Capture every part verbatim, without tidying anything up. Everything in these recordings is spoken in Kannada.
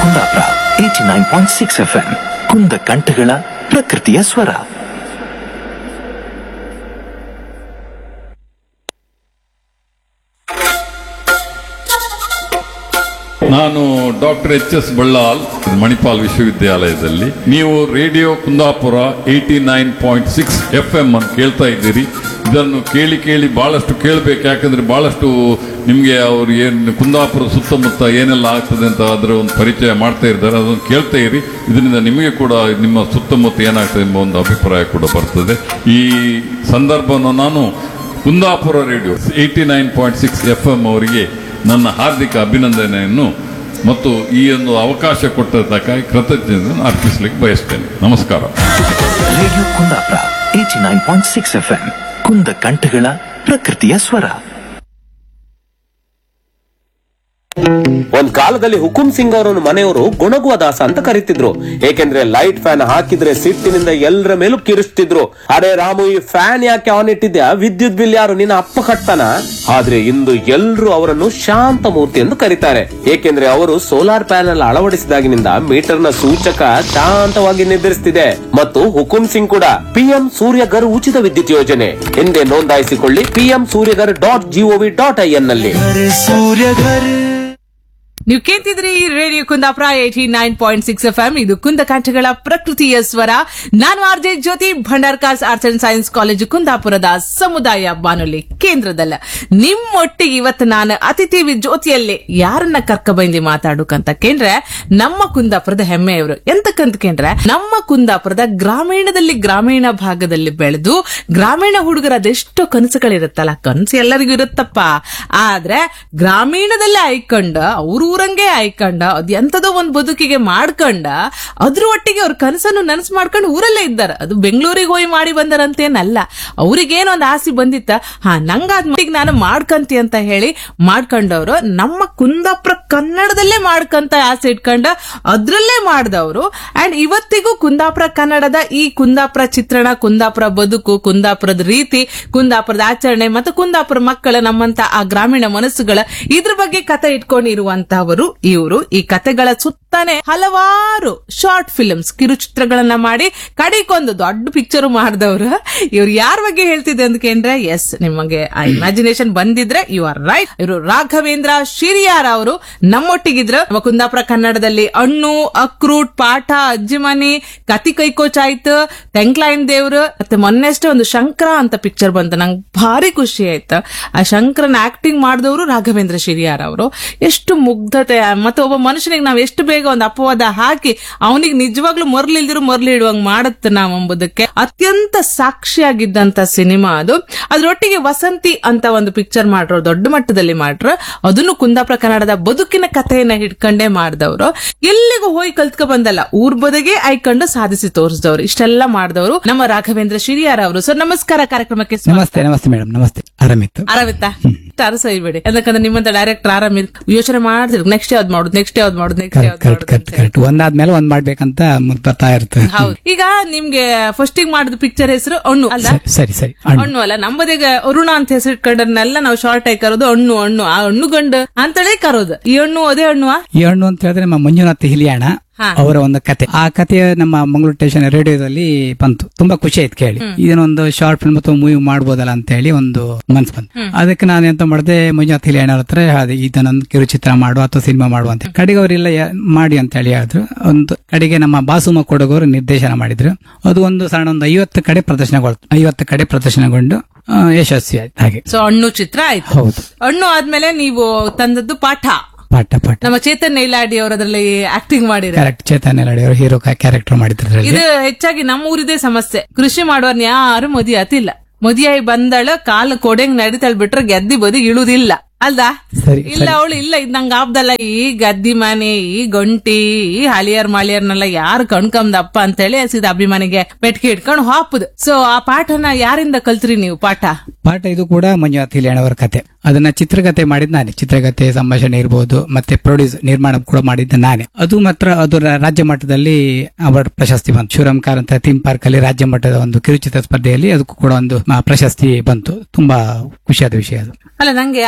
Kundapura eighty nine point six F M ಕುಂದ ಕಂಠಗಳ ಪ್ರಕೃತಿಯ ಸ್ವರ. ನಾನು doctor H S Ballal, Manipal ವಿಶ್ವವಿದ್ಯಾಲಯದಲ್ಲಿ. ನೀವು radio Kundapura eighty nine point six F M ಅನ್ನು ಕೇಳ್ತಾ ಇದ್ದೀರಿ. ಇದನ್ನು ಕೇಳಿ ಕೇಳಿ ಬಹಳಷ್ಟು ಕೇಳಬೇಕು, ಯಾಕಂದ್ರೆ ಬಹಳಷ್ಟು ನಿಮಗೆ ಅವ್ರು ಏನು ಕುಂದಾಪುರ ಸುತ್ತಮುತ್ತ ಏನೆಲ್ಲ ಆಗ್ತದೆ ಅಂತ ಅದರ ಒಂದು ಪರಿಚಯ ಮಾಡ್ತಾ ಇದ್ದಾರೆ. ಅದನ್ನು ಕೇಳ್ತಾ ಇರಿ. ಇದರಿಂದ ನಿಮಗೆ ಕೂಡ ನಿಮ್ಮ ಸುತ್ತಮುತ್ತ ಏನಾಗ್ತದೆ ಎಂಬ ಒಂದು ಅಭಿಪ್ರಾಯ ಕೂಡ ಬರ್ತದೆ. ಈ ಸಂದರ್ಭವನ್ನು ನಾನು Kundapura radio eighty nine point six F M ಅವರಿಗೆ ನನ್ನ ಹಾರ್ದಿಕ ಅಭಿನಂದನೆಯನ್ನು ಮತ್ತು ಈ ಒಂದು ಅವಕಾಶ ಕೊಟ್ಟದ್ದಕ್ಕಾಗಿ ಕೃತಜ್ಞತೆಯನ್ನು ಅರ್ಪಿಸಲಿಕ್ಕೆ ಬಯಸ್ತೇನೆ. ನಮಸ್ಕಾರ. Radio Kundapura eighty nine point six F M ಕುಂದ ಕಂಠಗಳ ಪ್ರಕೃತಿಯ ಸ್ವರ. ಒಂದ್ ಕಾಲದಲ್ಲಿ ಹುಕುಂ ಸಿಂಗ್ ಅವರನ್ನು ಮನೆಯವರು ಗೊಣಗುವ ದಾಸ ಅಂತ ಕರೀತಿದ್ರು. ಏಕೆಂದ್ರೆ ಲೈಟ್ ಫ್ಯಾನ್ ಹಾಕಿದ್ರೆ ಸಿಟ್ಟಿನಿಂದ ಎಲ್ಲರ ಮೇಲೂ ಕಿರಿಸ್ತಿದ್ರು. ಅರೆ ರಾಮು, ಈ ಫ್ಯಾನ್ ಯಾಕೆ ಆನ್ ಇಟ್ಟಿದ್ಯಾ? ವಿದ್ಯುತ್ ಬಿಲ್ ಯಾರು ನಿನ್ನ ಅಪ್ಪ ಕಟ್ತಾನ? ಆದ್ರೆ ಇಂದು ಎಲ್ಲರೂ ಅವರನ್ನು ಶಾಂತ ಮೂರ್ತಿ ಎಂದು ಕರೀತಾರೆ. ಏಕೆಂದ್ರೆ ಅವರು ಸೋಲಾರ್ ಪ್ಯಾನೆಲ್ ಅಳವಡಿಸಿದಾಗಿನಿಂದ ಮೀಟರ್ ನ ಸೂಚಕ ಶಾಂತವಾಗಿ ನಿರ್ಧರಿಸುತ್ತಿದೆ. ಮತ್ತು ಹುಕುಂ ಸಿಂಗ್ ಕೂಡ ಪಿಎಂ ಸೂರ್ಯಗರ್ ಉಚಿತ ವಿದ್ಯುತ್ ಯೋಜನೆ ಎಂದೇ ನೋಂದಾಯಿಸಿಕೊಳ್ಳಿ PM Surya Ghar dot gov dot I N ನಲ್ಲಿ. ನೀವು ಕೇಳ್ತಿದ್ರಿ radio Kundapura eighty nine point six F M. ಇದು ಕುಂದ ಕಂಠಗಳ ಪ್ರಕೃತಿಯ ಸ್ವರ. ನಾನು R J Jyothi, Bhandarkar's arts and science college ಕುಂದಾಪುರದ ಸಮುದಾಯ ಬಾನುಲಿ ಕೇಂದ್ರದಲ್ಲ ನಿಮ್ಮೊಟ್ಟಿಗೆ ಇವತ್ತು ನಾನು ಅತಿಥಿ ಜ್ಯೋತಿಯಲ್ಲಿ ಯಾರನ್ನ ಕರ್ಕ ಬಂದಿ ಮಾತಾಡೋಕಂತ ಕೇಂದ್ರೆ ನಮ್ಮ ಕುಂದಾಪುರದ ಹೆಮ್ಮೆಯವರು. ಎಂತಕ್ಕಂತ ಕೇಂದ್ರೆ ನಮ್ಮ ಕುಂದಾಪುರದ ಗ್ರಾಮೀಣದಲ್ಲಿ ಗ್ರಾಮೀಣ ಭಾಗದಲ್ಲಿ ಬೆಳೆದು ಗ್ರಾಮೀಣ ಹುಡುಗರ ಅದೆಷ್ಟೋ ಕನಸುಗಳಿರುತ್ತಲ್ಲ, ಕನಸು ಎಲ್ಲರಿಗೂ ಇರುತ್ತಪ್ಪ. ಆದ್ರೆ ಗ್ರಾಮೀಣದಲ್ಲೇ ಆಯ್ಕೊಂಡ ಅವ್ರು ಊರಂಗೆ ಆಯ್ಕೊಂಡ ಅದ್ ಎಂತದೋ ಒಂದ್ ಬದುಕಿಗೆ ಮಾಡ್ಕೊಂಡ ಅದ್ರ ಒಟ್ಟಿಗೆ ಅವ್ರ ಕನಸನ್ನು ನನಸು ಮಾಡ್ಕೊಂಡು ಊರಲ್ಲೇ ಇದ್ದಾರೆ. ಅದು ಬೆಂಗಳೂರಿಗೆ ಹೋಗಿ ಮಾಡಿ ಬಂದರಂತೇನಲ್ಲ. ಅವ್ರಿಗೇನೊಂದ್ ಆಸೆ ಬಂದಿತ್ತ, ಹಾ ನಂಗಾದ್ ಮಟ್ಟಿಗೆ ನಾನು ಮಾಡ್ಕಂತಿ ಅಂತ ಹೇಳಿ ಮಾಡ್ಕೊಂಡವ್ರು. ನಮ್ಮ ಕುಂದಾಪುರ ಕನ್ನಡದಲ್ಲೇ ಮಾಡ್ಕಂತ ಆಸೆ ಇಟ್ಕೊಂಡ ಅದ್ರಲ್ಲೇ ಮಾಡ್ದವ್ರು. ಅಂಡ್ ಇವತ್ತಿಗೂ ಕುಂದಾಪುರ ಕನ್ನಡದ ಈ ಕುಂದಾಪುರ ಚಿತ್ರಣ, ಕುಂದಾಪುರ ಬದುಕು, ಕುಂದಾಪುರದ ರೀತಿ, ಕುಂದಾಪುರದ ಆಚರಣೆ ಮತ್ತು ಕುಂದಾಪುರ ಮಕ್ಕಳ ನಮ್ಮಂತ ಆ ಗ್ರಾಮೀಣ ಮನಸ್ಸುಗಳ ಇದ್ರ ಬಗ್ಗೆ ಕತೆ ಇಟ್ಕೊಂಡಿರುವಂತಹವರು ಇವರು. ಈ ಕತೆಗಳ ಸುತ್ತಾನೆ ಹಲವಾರು ಶಾರ್ಟ್ ಫಿಲ್ಮ್ಸ್, ಕಿರುಚಿತ್ರಗಳನ್ನ ಮಾಡಿ ಕಡೆಗೊಂದು ದೊಡ್ಡ ಪಿಕ್ಚರ್ ಮಾಡಿದವರು ಇವ್ರು. ಯಾರ ಬಗ್ಗೆ ಹೇಳ್ತಿದ್ದೆ ಅಂದ್ಕೊಂಡ್ರೆ, ಎಸ್ ನಿಮಗೆ ಆ ಇಮ್ಯಾಜಿನೇಷನ್ ಬಂದಿದ್ರೆ ಯು ಆರ್ ರೈಟ್. ಇವರು ರಾಘವೇಂದ್ರ ಶಿರಿಯಾರ್ ಅವರು ನಮ್ಮೊಟ್ಟಿಗಿದ್ರು. ನಮ್ಮ ಕುಂದಾಪುರ ಕನ್ನಡದಲ್ಲಿ ಅಣ್ಣು, ಅಕ್ರೂಟ್, ಪಾಠ, ಅಜ್ಜಿಮನಿ, ಕತಿ ಕೈಕೋಚಾಯ್ತು, ತೆಂಕ್ಲೈನ್ ದೇವ್ರು, ಮತ್ತೆ ಮೊನ್ನೆಷ್ಟೇ ಒಂದು ಶಂಕರ ಅಂತ ಪಿಕ್ಚರ್ ಬಂತು. ನಂಗೆ ಭಾರಿ ಖುಷಿ ಆಯ್ತು. ಆ ಶಂಕರನ ಆಕ್ಟಿಂಗ್ ಮಾಡಿದವರು ರಾಘವೇಂದ್ರ ಶಿರಿಯಾರ್ ಅವರು. ಎಷ್ಟು ಮುಗ್ಧತೆ ಮತ್ತೆ ಒಬ್ಬ ಮನುಷ್ಯನಿಗೆ ನಾವ್ ಎಷ್ಟು ಬೇಗ ಒಂದು ಅಪವಾದ ಹಾಕಿ ಅವನಿಗೆ ನಿಜವಾಗ್ಲೂ ಮರ್ಲಿಲ್ದಿರು ಮರ್ಲಿ ಇಡುವಂಗ್ ಮಾಡುತ್ತೆ ನಾವು ಎಂಬುದಕ್ಕೆ ಅತ್ಯಂತ ಸಾಕ್ಷಿಯಾಗಿದ್ದಂತ ಸಿನಿಮಾ ಅದು. ಅದ್ರೊಟ್ಟಿಗೆ ವಸಂತಿ ಅಂತ ಒಂದು ಪಿಕ್ಚರ್ ಮಾಡ್ರು, ದೊಡ್ಡ ಮಟ್ಟದಲ್ಲಿ ಮಾಡ್ರು. ಅದನ್ನು ಕುಂದಾಪುರ ಕನ್ನಡದ ಬದುಕಿನ ಕಥೆಯನ್ನ ಹಿಡ್ಕೊಂಡೇ ಮಾಡಿದವರು. ಎಲ್ಲಿಗೂ ಹೋಗಿ ಕಲ್ತ್ಕ ಬಂದಲ್ಲ, ಊರ್ ಬದಗೆ ಆಯ್ಕೊಂಡು ಸಾಧಿಸಿ ತೋರಿಸಿದವರು. ಇಷ್ಟೆಲ್ಲ ಮಾಡಿದವರು ನಮ್ಮ ರಾಘವೇಂದ್ರ ಶಿರಿಯಾರ್ ಅವರು. ಸರ್ ನಮಸ್ಕಾರ, ಕಾರ್ಯಕ್ರಮಕ್ಕೆ ನಮಸ್ತೆ. ನಮಸ್ತೆ ಮೇಡಮ್. ನಮಸ್ತೆ. ಆರಾಮಿತ್ತು? ಆರಾಮಿತ್ತಾ? ಅರಸ ಇಬೇಡಿ, ಯಾಕಂದ್ರೆ ನಿಮ್ಮಂತ ಡೈರೆಕ್ಟರ್ ಆರಾಮ ಯೋಚನೆ ಮಾಡ್ತಿರ್ ನೆಕ್ಸ್ಟ್ ಯಾವ್ದು ಮಾಡುದು ನೆಕ್ಸ್ಟ್ ಯಾವ್ದು ಮಾಡುದು ನೆಕ್ಸ್ಟ್ ಯಾವ್ದು ಒಂದಾದ್ಮೇಲೆ ಒಂದ್ ಮಾಡ್ಬೇಕಂತ ಬರ್ತಾ ಇರುತ್ತೆ. ಹೌದು. ಈಗ ನಿಮ್ಗೆ ಫಸ್ಟ್ ಮಾಡಿದ ಪಿಕ್ಚರ್ ಹೆಸರು ಅಣ್ಣು ಅಲ್ಲ? ಸರಿ ಸರಿ. ಅಣ್ಣು ಅಲ್ಲ, ನಮ್ಮದೀಗ ಅರುಣ ಅಂತ ಹೆಸರು ಇಟ್ಕೊಂಡನ್ನೆಲ್ಲ ನಾವು ಶಾರ್ಟ್ ಆಗಿ ಕರೋದು ಅಣ್ಣು ಅಣ್ಣು ಆ ಹಣ್ಣು ಗಂಡು ಅಂತೇಳಿ ಕರೋದು. ಈ ಹಣ್ಣು ಅದೇ ಹಣ್ಣು ಈ ಹಣ್ಣು ಅಂತ ಹೇಳಿದ್ರೆ ನಮ್ಮ ಮಂಜುನಾಥ್ ಹಿಲಿಯಾಣ ಅವರ ಒಂದು ಕತೆ. ಆ ಕತೆ ನಮ್ಮ ಮಂಗಳೂರು ಸ್ಟೇಷನ್ ರೇಡಿಯೋದಲ್ಲಿ ಬಂತು. ತುಂಬಾ ಖುಷಿ ಆಯ್ತು ಕೇಳಿ. ಇದನ್ನೊಂದು ಶಾರ್ಟ್ ಫಿಲ್ಮ್ ಅಥವಾ ಮೂವಿ ಮಾಡ್ಬೋದಲ್ಲ ಅಂತ ಹೇಳಿ ಒಂದು ಮನ್ಸು ಬಂತು. ಅದಕ್ಕೆ ನಾನು ಎಂತ ಮಾಡಿದೆ, ಮಂಜುನಾಥ್ ಹಿಲಿಯಾಣ ಅವ್ರ ಹತ್ರ ಇದನ್ನೊಂದು ಕಿರುಚಿತ್ರ ಮಾಡು ಅಥವಾ ಸಿನಿಮಾ ಮಾಡುವ ಅಂತ. ಕಡೆಗೆ ಅವರೆಲ್ಲ ಮಾಡಿ ಅಂತ ಹೇಳಿ ಹೇಳಿದ್ರು. ಒಂದು ಕಡೆಗೆ ನಮ್ಮ ಬಾಸುಮ ಕೊಡಗವರು ನಿರ್ದೇಶನ ಮಾಡಿದ್ರು. ಅದು ಒಂದು ಸಣ್ಣ ಒಂದು ಐವತ್ತು ಕಡೆ ಪ್ರದರ್ಶನಗೊಳ್ತು. ಐವತ್ತು ಕಡೆ ಪ್ರದರ್ಶನಗೊಂಡು ಯಶಸ್ವಿ ಆಯ್ತು. ಹಾಗೆ ಸೊ ಹಣ್ಣು ಚಿತ್ರ ಆಯ್ತು. ಹೌದು. ಹಣ್ಣು ಆದ್ಮೇಲೆ ನೀವು ತಂದದ್ದು ಪಾಠ. ಪಾಠ ಪಾಠ ನಮ್ಮ ಚೇತನ್ ನೈಲಾಡಿ ಅವರು ಅದರಲ್ಲಿ ಆಕ್ಟಿಂಗ್ ಮಾಡಿದ್ರು. ಕರೆಕ್ಟ್. ಚೇತನ್ ನೈಲಾಡಿ ಅವರು ಹೀರೋ ಕ್ಯಾರೆಕ್ಟರ್ ಮಾಡಿದ್ರು. ಇದು ಹೆಚ್ಚಾಗಿ ನಮ್ಮ ಊರಿದೇ ಸಮಸ್ಯೆ. ಕೃಷಿ ಮಾಡುವನ್ ಯಾರು ಮದುವೆ ಆತಿಲ್ಲ. ಮದುವೆ ಬಂದಳ ಕಾಲು ಕೊಡೆಂಗ್ ನಡಿತಾಳ್ ಬಿಟ್ರೆ ಗೆದ್ದಿ ಬದಿ ಇಳುದಿಲ್ಲ ಅಲ್ದಾ? ಇಲ್ಲ ಅವಳು ಇಲ್ಲ ಇದ್ ನಂಗೆ ಆಪ್ದಲ್ಲ. ಈ ಗದ್ದಿ ಮನೆ, ಈ ಗಂಟಿ, ಈ ಹಳಿಯರ್ ಮಾಳಿಯರ್ನೆಲ್ಲ ಯಾರು ಕಣ್ಕಂದಪ್ಪ ಅಂತ ಹೇಳಿ ಸೀದಾ ಅಭಿಮಾನಿಗೆ ಪೆಟ್ಗೆ ಇಟ್ಕೊಂಡು ಹಾಪುದು. ಸೊ ಆ ಪಾಠನ ಯಾರಿಂದ ಕಲ್ತ್ರಿ ನೀವು? ಪಾಠ ಪಾಠ ಇದು ಕೂಡ ಮಂಜುನಾಥ್ ಹಿಲಿಯಾಣ ಅವರ ಕತೆ. ಅದನ್ನ ಚಿತ್ರಕಥೆ ಮಾಡಿದ್ ನಾನೇ. ಚಿತ್ರಕಥೆ, ಸಂಭಾಷಣೆ ಇರ್ಬೋದು, ಮತ್ತೆ ಪ್ರೊಡ್ಯೂಸ್ ನಿರ್ಮಾಣ ಕೂಡ ಮಾಡಿದ್ದ ನಾನೇ. ಅದು ಮಾತ್ರ ಅದು ರಾಜ್ಯ ಮಟ್ಟದಲ್ಲಿ ಅವಾರ್ಡ್ ಪ್ರಶಸ್ತಿ ಬಂತು. ಶಿವರಾಮ್ ಅಂತ ಥೀಮ್ ಪಾರ್ಕ್ ಅಲ್ಲಿ ರಾಜ್ಯ ಮಟ್ಟದ ಒಂದು ಕಿರುಚಿತ್ರ ಸ್ಪರ್ಧೆಯಲ್ಲಿ ಅದಕ್ಕೂ ಕೂಡ ಒಂದು ಪ್ರಶಸ್ತಿ ಬಂತು. ತುಂಬಾ ಖುಷಿಯಾದ ವಿಷಯ ಅದು. ಅಲ್ಲ, ನಂಗೆ ಆಶ್ಚರ್ಯ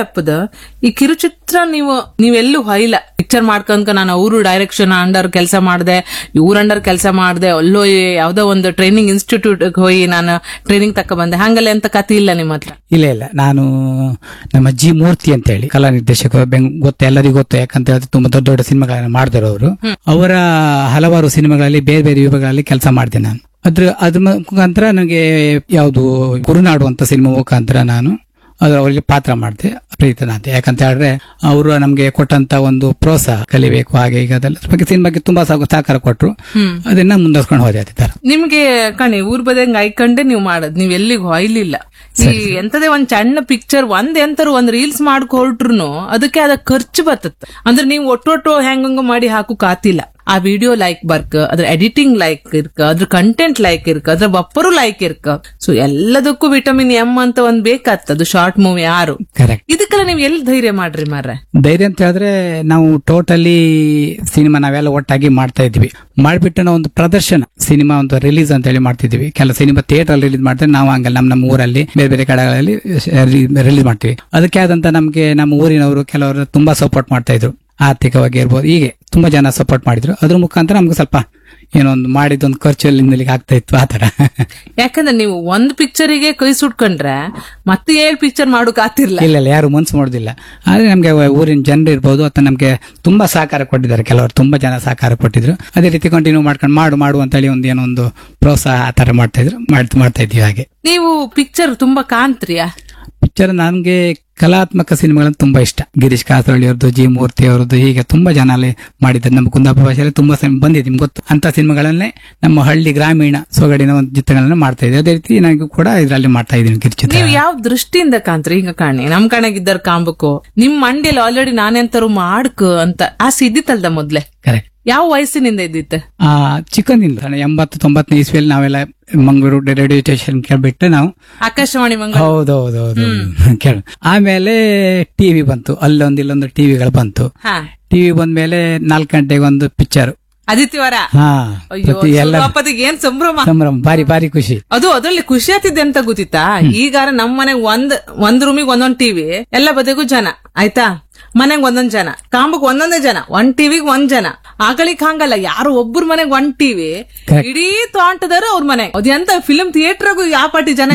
ಅಪ್ಪದ ಈ ಕಿರುಚಿತ್ರ ನೀವು ನೀವೆಲ್ಲೂ ಹೊಯ್ಲ ಪಿಕ್ಚರ್ ಮಾಡ್ಕೊಂಡ್ಕ ನಾನು ಅವರು ಡೈರೆಕ್ಷನ್ ಅಂಡರ್ ಕೆಲಸ ಮಾಡಿದೆ, ಇವ್ರ ಅಂಡರ್ ಕೆಲಸ ಮಾಡಿದೆ, ಅಲ್ಲೋ ಯಾವ್ದೋ ಒಂದು ಟ್ರೈನಿಂಗ್ ಇನ್ಸ್ಟಿಟ್ಯೂಟ್ ಹೋಗಿ ನಾನು ಟ್ರೈನಿಂಗ್ ತಕ್ಕ ಬಂದೆ, ಹಂಗಲ್ಲ ಅಂತ ಕಥೆ ಇಲ್ಲ ನಿಮ್ಮ ಹತ್ರ? ಇಲ್ಲ ಇಲ್ಲ, ನಾನು ನಮ್ಮ ಜಿ ಮೂರ್ತಿ ಅಂತ ಹೇಳಿ ಕಲಾ ನಿರ್ದೇಶಕ, ಬೆಂಗ್ ಗೊತ್ತ ಎಲ್ಲರಿಗೂ ಗೊತ್ತು, ಯಾಕಂತ ಹೇಳಿದ್ರೆ ತುಂಬಾ ದೊಡ್ಡ ದೊಡ್ಡ ಸಿನಿಮಾಗಳನ್ನ ಮಾಡಿದವರು. ಅವರ ಹಲವಾರು ಸಿನಿಮಾಗಳಲ್ಲಿ ಬೇರೆ ಬೇರೆ ವಿಭಾಗಗಳಲ್ಲಿ ಕೆಲಸ ಮಾಡಿದೆ ನಾನು. ಅದ್ರ ಅದ್ರ ಮುಖಾಂತರ ನನಗೆ ಯಾವುದು ಕುರುನಾಡು ಅಂತ ಸಿನಿಮಾ ಮುಖಾಂತರ ನಾನು ಅದ್ರ ಅವರಿಗೆ ಪಾತ್ರ ಮಾಡಿದೆ, ಪ್ರೀತನಾಥ. ಯಾಕಂತ ಹೇಳಿದ್ರೆ ಅವರು ನಮ್ಗೆ ಕೊಟ್ಟಂತ ಒಂದು ಪ್ರೋತ್ಸಾಹ, ಕಲಿಬೇಕು ಹಾಗೆ ಈಗ ಅದೆಲ್ಲ ಬಗ್ಗೆ ಸಿನಿಮಾಗೆ ತುಂಬಾ ಸಹಕಾರ ಕೊಟ್ಟರು, ಅದನ್ನ ಮುಂದುವರ್ಸ್ಕೊಂಡು ಹೋದೆ. ಅದೇ ತರ ನಿಮ್ಗೆ ಕಣಿ ಊರ್ ಬದಂಗ್ ಐಕಂಡೆ ನೀವು ಮಾಡದ್, ನೀವ್ ಎಲ್ಲಿಗೆ ಹೊಯ್ಲಿಲ್ಲ. ಈ ಎಂತದೇ ಒಂದ್ ಸಣ್ಣ ಪಿಕ್ಚರ್ ಒಂದ್ ಎಂತಾರು ಒಂದ್ ರೀಲ್ಸ್ ಮಾಡ್ಕೊಟ್ರು ಅದಕ್ಕೆ ಅದ ಖರ್ಚು ಬರ್ತದ. ಅಂದ್ರೆ ನೀವು ಒಟ್ಟೊಟ್ಟು ಹೆಂಗಂಗ ಮಾಡಿ ಹಾಕು ಕಾತಿಲ್ಲ. ಆ ವಿಡಿಯೋ ಲೈಕ್ ಬರ್ಕ, ಅದ್ರ ಎಡಿಟಿಂಗ್ ಲೈಕ್ ಇರ್ಕ, ಅದ್ರ ಕಂಟೆಂಟ್ ಲೈಕ್ ಇರ್ಕ, ಅದ್ರ ಬಪ್ಪರು ಲೈಕ್ ಇರ್ಕ. ಸೊ ಎಲ್ಲದಕ್ಕೂ ವಿಟಮಿನ್ ಎಂ ಅಂತ ಒಂದ್ ಬೇಕಾಗ್ತದ ಶಾರ್ಟ್ ಮೂವಿ ಯಾರು. ಇದಕ್ಕೆಲ್ಲ ನೀವ್ ಎಲ್ಲಿ ಧೈರ್ಯ ಮಾಡ್ರಿ ಮಾರ್ರೆ? ಧೈರ್ಯ ಅಂತ ಹೇಳಿದ್ರೆ ನಾವು ಟೋಟಲಿ ಸಿನಿಮಾ ನಾವೆಲ್ಲ ಒಟ್ಟಾಗಿ ಮಾಡ್ತಾ ಇದ್ವಿ. ಮಾಡ್ಬಿಟ್ಟು ನಾವು ಒಂದು ಪ್ರದರ್ಶನ ಸಿನಿಮಾ ಒಂದು ರಿಲೀಸ್ ಅಂತ ಹೇಳಿ ಮಾಡ್ತಿದ್ವಿ. ಕೆಲ ಸಿನಿಮಾ ಥಿಯೇಟರ್ ರಿಲೀಸ್ ಮಾಡ್ತಾರೆ, ನಾವು ಹಂಗಲ್ಲ ನಮ್ಮ ನಮ್ಮ ಊರಲ್ಲಿ ಬೇರೆ ಬೇರೆ ಕಡೆಗಳಲ್ಲಿ ರಿಲೀಸ್ ಮಾಡ್ತೀವಿ. ಅದಕ್ಕೆ ಆದಂತ ನಮ್ಗೆ ನಮ್ಮ ಊರಿನವರು ಕೆಲವರು ತುಂಬಾ ಸಪೋರ್ಟ್ ಮಾಡ್ತಾ ಇದ್ರು, ಆರ್ಥಿಕವಾಗಿ ಇರ್ಬೋದು, ಹೀಗೆ ತುಂಬಾ ಜನ ಸಪೋರ್ಟ್ ಮಾಡಿದ್ರು. ಅದ್ರ ಮುಖಾಂತರ ನಮ್ಗೆ ಸ್ವಲ್ಪ ಏನೋ ಒಂದು ಮಾಡಿದೊಂದು ಖರ್ಚಲ್ಲಿ ಆಗ್ತಾ ಇತ್ತು ಆತರ. ಯಾಕಂದ್ರೆ ನೀವು ಒಂದ್ ಪಿಕ್ಚರಿಗೆ ಕೈ ಸುಟ್ಕೊಂಡ್ರೆ ಮತ್ತೆ ಏಳ್ ಪಿಕ್ಚರ್ ಮಾಡೋಕ್ ಆಗ್ತಿರ್ಲಿಲ್ಲ. ಇಲ್ಲ ಇಲ್ಲ, ಯಾರು ಮನ್ಸು ಮಾಡೋದಿಲ್ಲ. ಆದ್ರೆ ನಮ್ಗೆ ಊರಿನ ಜನರು ಇರ್ಬೋದು ಅಥವಾ ನಮ್ಗೆ ತುಂಬಾ ಸಹಕಾರ ಕೊಟ್ಟಿದ್ದಾರೆ, ಕೆಲವರು ತುಂಬಾ ಜನ ಸಹಕಾರ ಕೊಟ್ಟಿದ್ರು. ಅದೇ ರೀತಿ ಕಂಟಿನ್ಯೂ ಮಾಡ್ಕೊಂಡು ಮಾಡು ಮಾಡು ಅಂತ ಹೇಳಿ ಒಂದ್ ಏನೋ ಒಂದು ಪ್ರೋತ್ಸಾಹ ಆ ತರ ಮಾಡ್ತಾ ಇದ್ರು, ಮಾಡ್ತಾ ಇದ್ವಿ. ಹಾಗೆ ನೀವು ಪಿಕ್ಚರ್ ತುಂಬಾ ಕಾಣ್ತ್ರಿಯಾ? ಪಿಕ್ಚರ್ ನನ್ಗೆ ಕಲಾತ್ಮಕ ಸಿನಿಮಾಗಳನ್ನ ತುಂಬಾ ಇಷ್ಟ. ಗಿರೀಶ್ ಕಾಸರಳ್ಳಿ ಅವ್ರದ್ದು, ಜಿ ಮೂರ್ತಿ ಅವರದ್ದು, ಹೀಗೆ ತುಂಬಾ ಜನ ಅಲ್ಲಿ ಮಾಡಿದ್ದಾರೆ. ನಮ್ಮ ಕುಂದಾಪುರ ಭಾಷೆಯಲ್ಲಿ ತುಂಬಾ ಬಂದಿದೆ, ನಿಮ್ಗೆ ಗೊತ್ತು. ಅಂತ ಸಿನಿಮಾಗಳನ್ನೇ ನಮ್ಮ ಹಳ್ಳಿ ಗ್ರಾಮೀಣ ಸೊಗಡಿನ ಒಂದು ಚಿತ್ರಗಳನ್ನ ಮಾಡ್ತಾ ಇದ್ದೀವಿ. ಅದೇ ರೀತಿ ನನಗೂ ಕೂಡ ಇದರಲ್ಲಿ ಮಾಡ್ತಾ ಇದ್ದೀನಿ ಕಿರುಚಿತ್ರ. ನೀವು ಯಾವ ದೃಷ್ಟಿಯಿಂದ ಕಾಣ್ತ್ರಿ? ಈಗ ಕಾಣಿ ನಮ್ ಕಣಗಿದ್ದಾರ ಕಾಂಬಕು, ನಿಮ್ ಮಂಡಿಯಲ್ಲಿ ಆಲ್ರೆಡಿ ನಾನೆಂತಾರು ಮಾಡ್ಕ ಅಂತ ಆಸೆ ಇದ್ದಿತ್ತಲ್ದ ಮೊದ್ಲೆ? ಕರೆಕ್ಟ್. ಯಾವ ವಯಸ್ಸಿನಿಂದ ಇದ್ದಿತ್ತು? ಆ ಚಿಕ್ಕಂದಿಂದ ಎಂಬತ್ತು ತೊಂಬತ್ತನೇ ಇಸ್ವಿಯಲ್ಲಿ ನಾವೆಲ್ಲ ಮಂಗಳೂರು ರೇಡಿಯೋ ಸ್ಟೇಷನ್ ಕೇಳ್ಬಿಟ್ಟು ನಾವು ಆಕಾಶವಾಣಿ ಮಂಗಳೂರು. ಹೌದೌದೌದು ಕೇಳ. ಆಮೇಲೆ ಟಿವಿ ಬಂತು, ಅಲ್ಲೊಂದು ಇಲ್ಲೊಂದು ಟಿವಿಗಳು ಬಂತು. ಟಿವಿ ಬಂದ್ಮೇಲೆ ನಾಲ್ಕು ಗಂಟೆಗೆ ಒಂದು ಪಿಕ್ಚರ್ ಆದಿತ್ಯವಾರ. ಹಾ, ಎಲ್ಲ ಏನ್ ಸಂಭ್ರಮ ಸಂಭ್ರಮ, ಬಾರಿ ಬಾರಿ ಖುಷಿ. ಅದು ಅದ್ರಲ್ಲಿ ಖುಷಿ ಆಗ್ತಿದೆ ಅಂತ ಗೊತ್ತಿತ್ತಾ? ಈಗಾರ ನಮ್ ಮನೆಗ್ ಒಂದ್ ಒಂದ್ ರೂಮಿಗೆ ಒಂದೊಂದ್ ಟಿವಿ, ಎಲ್ಲ ಬದಿಗೂ ಜನ ಆಯ್ತಾ, ಮನೆಗ್ ಒಂದೊಂದ್ ಜನ, ಕಾಂಬಕ್ ಒಂದೊಂದೇ ಜನ, ಒಂದ್ ಟಿವಿಗ್ ಒಂದ್ ಜನ. ಆಗಳಿಕ್ ಹಂಗಲ್ಲ, ಯಾರು ಒಬ್ಬರ ಮನೆಗ್ ಒಂದ್ ಟಿವಿ, ಇಡೀ ತೋಂಟದಾರು ಅವ್ರ ಮನೆ. ಅದೆಂತ ಫಿಲ್ಮ್ ಥಿಯೇಟರ್ಗೂ ಯಾವ ಪಾಟಿ ಜನ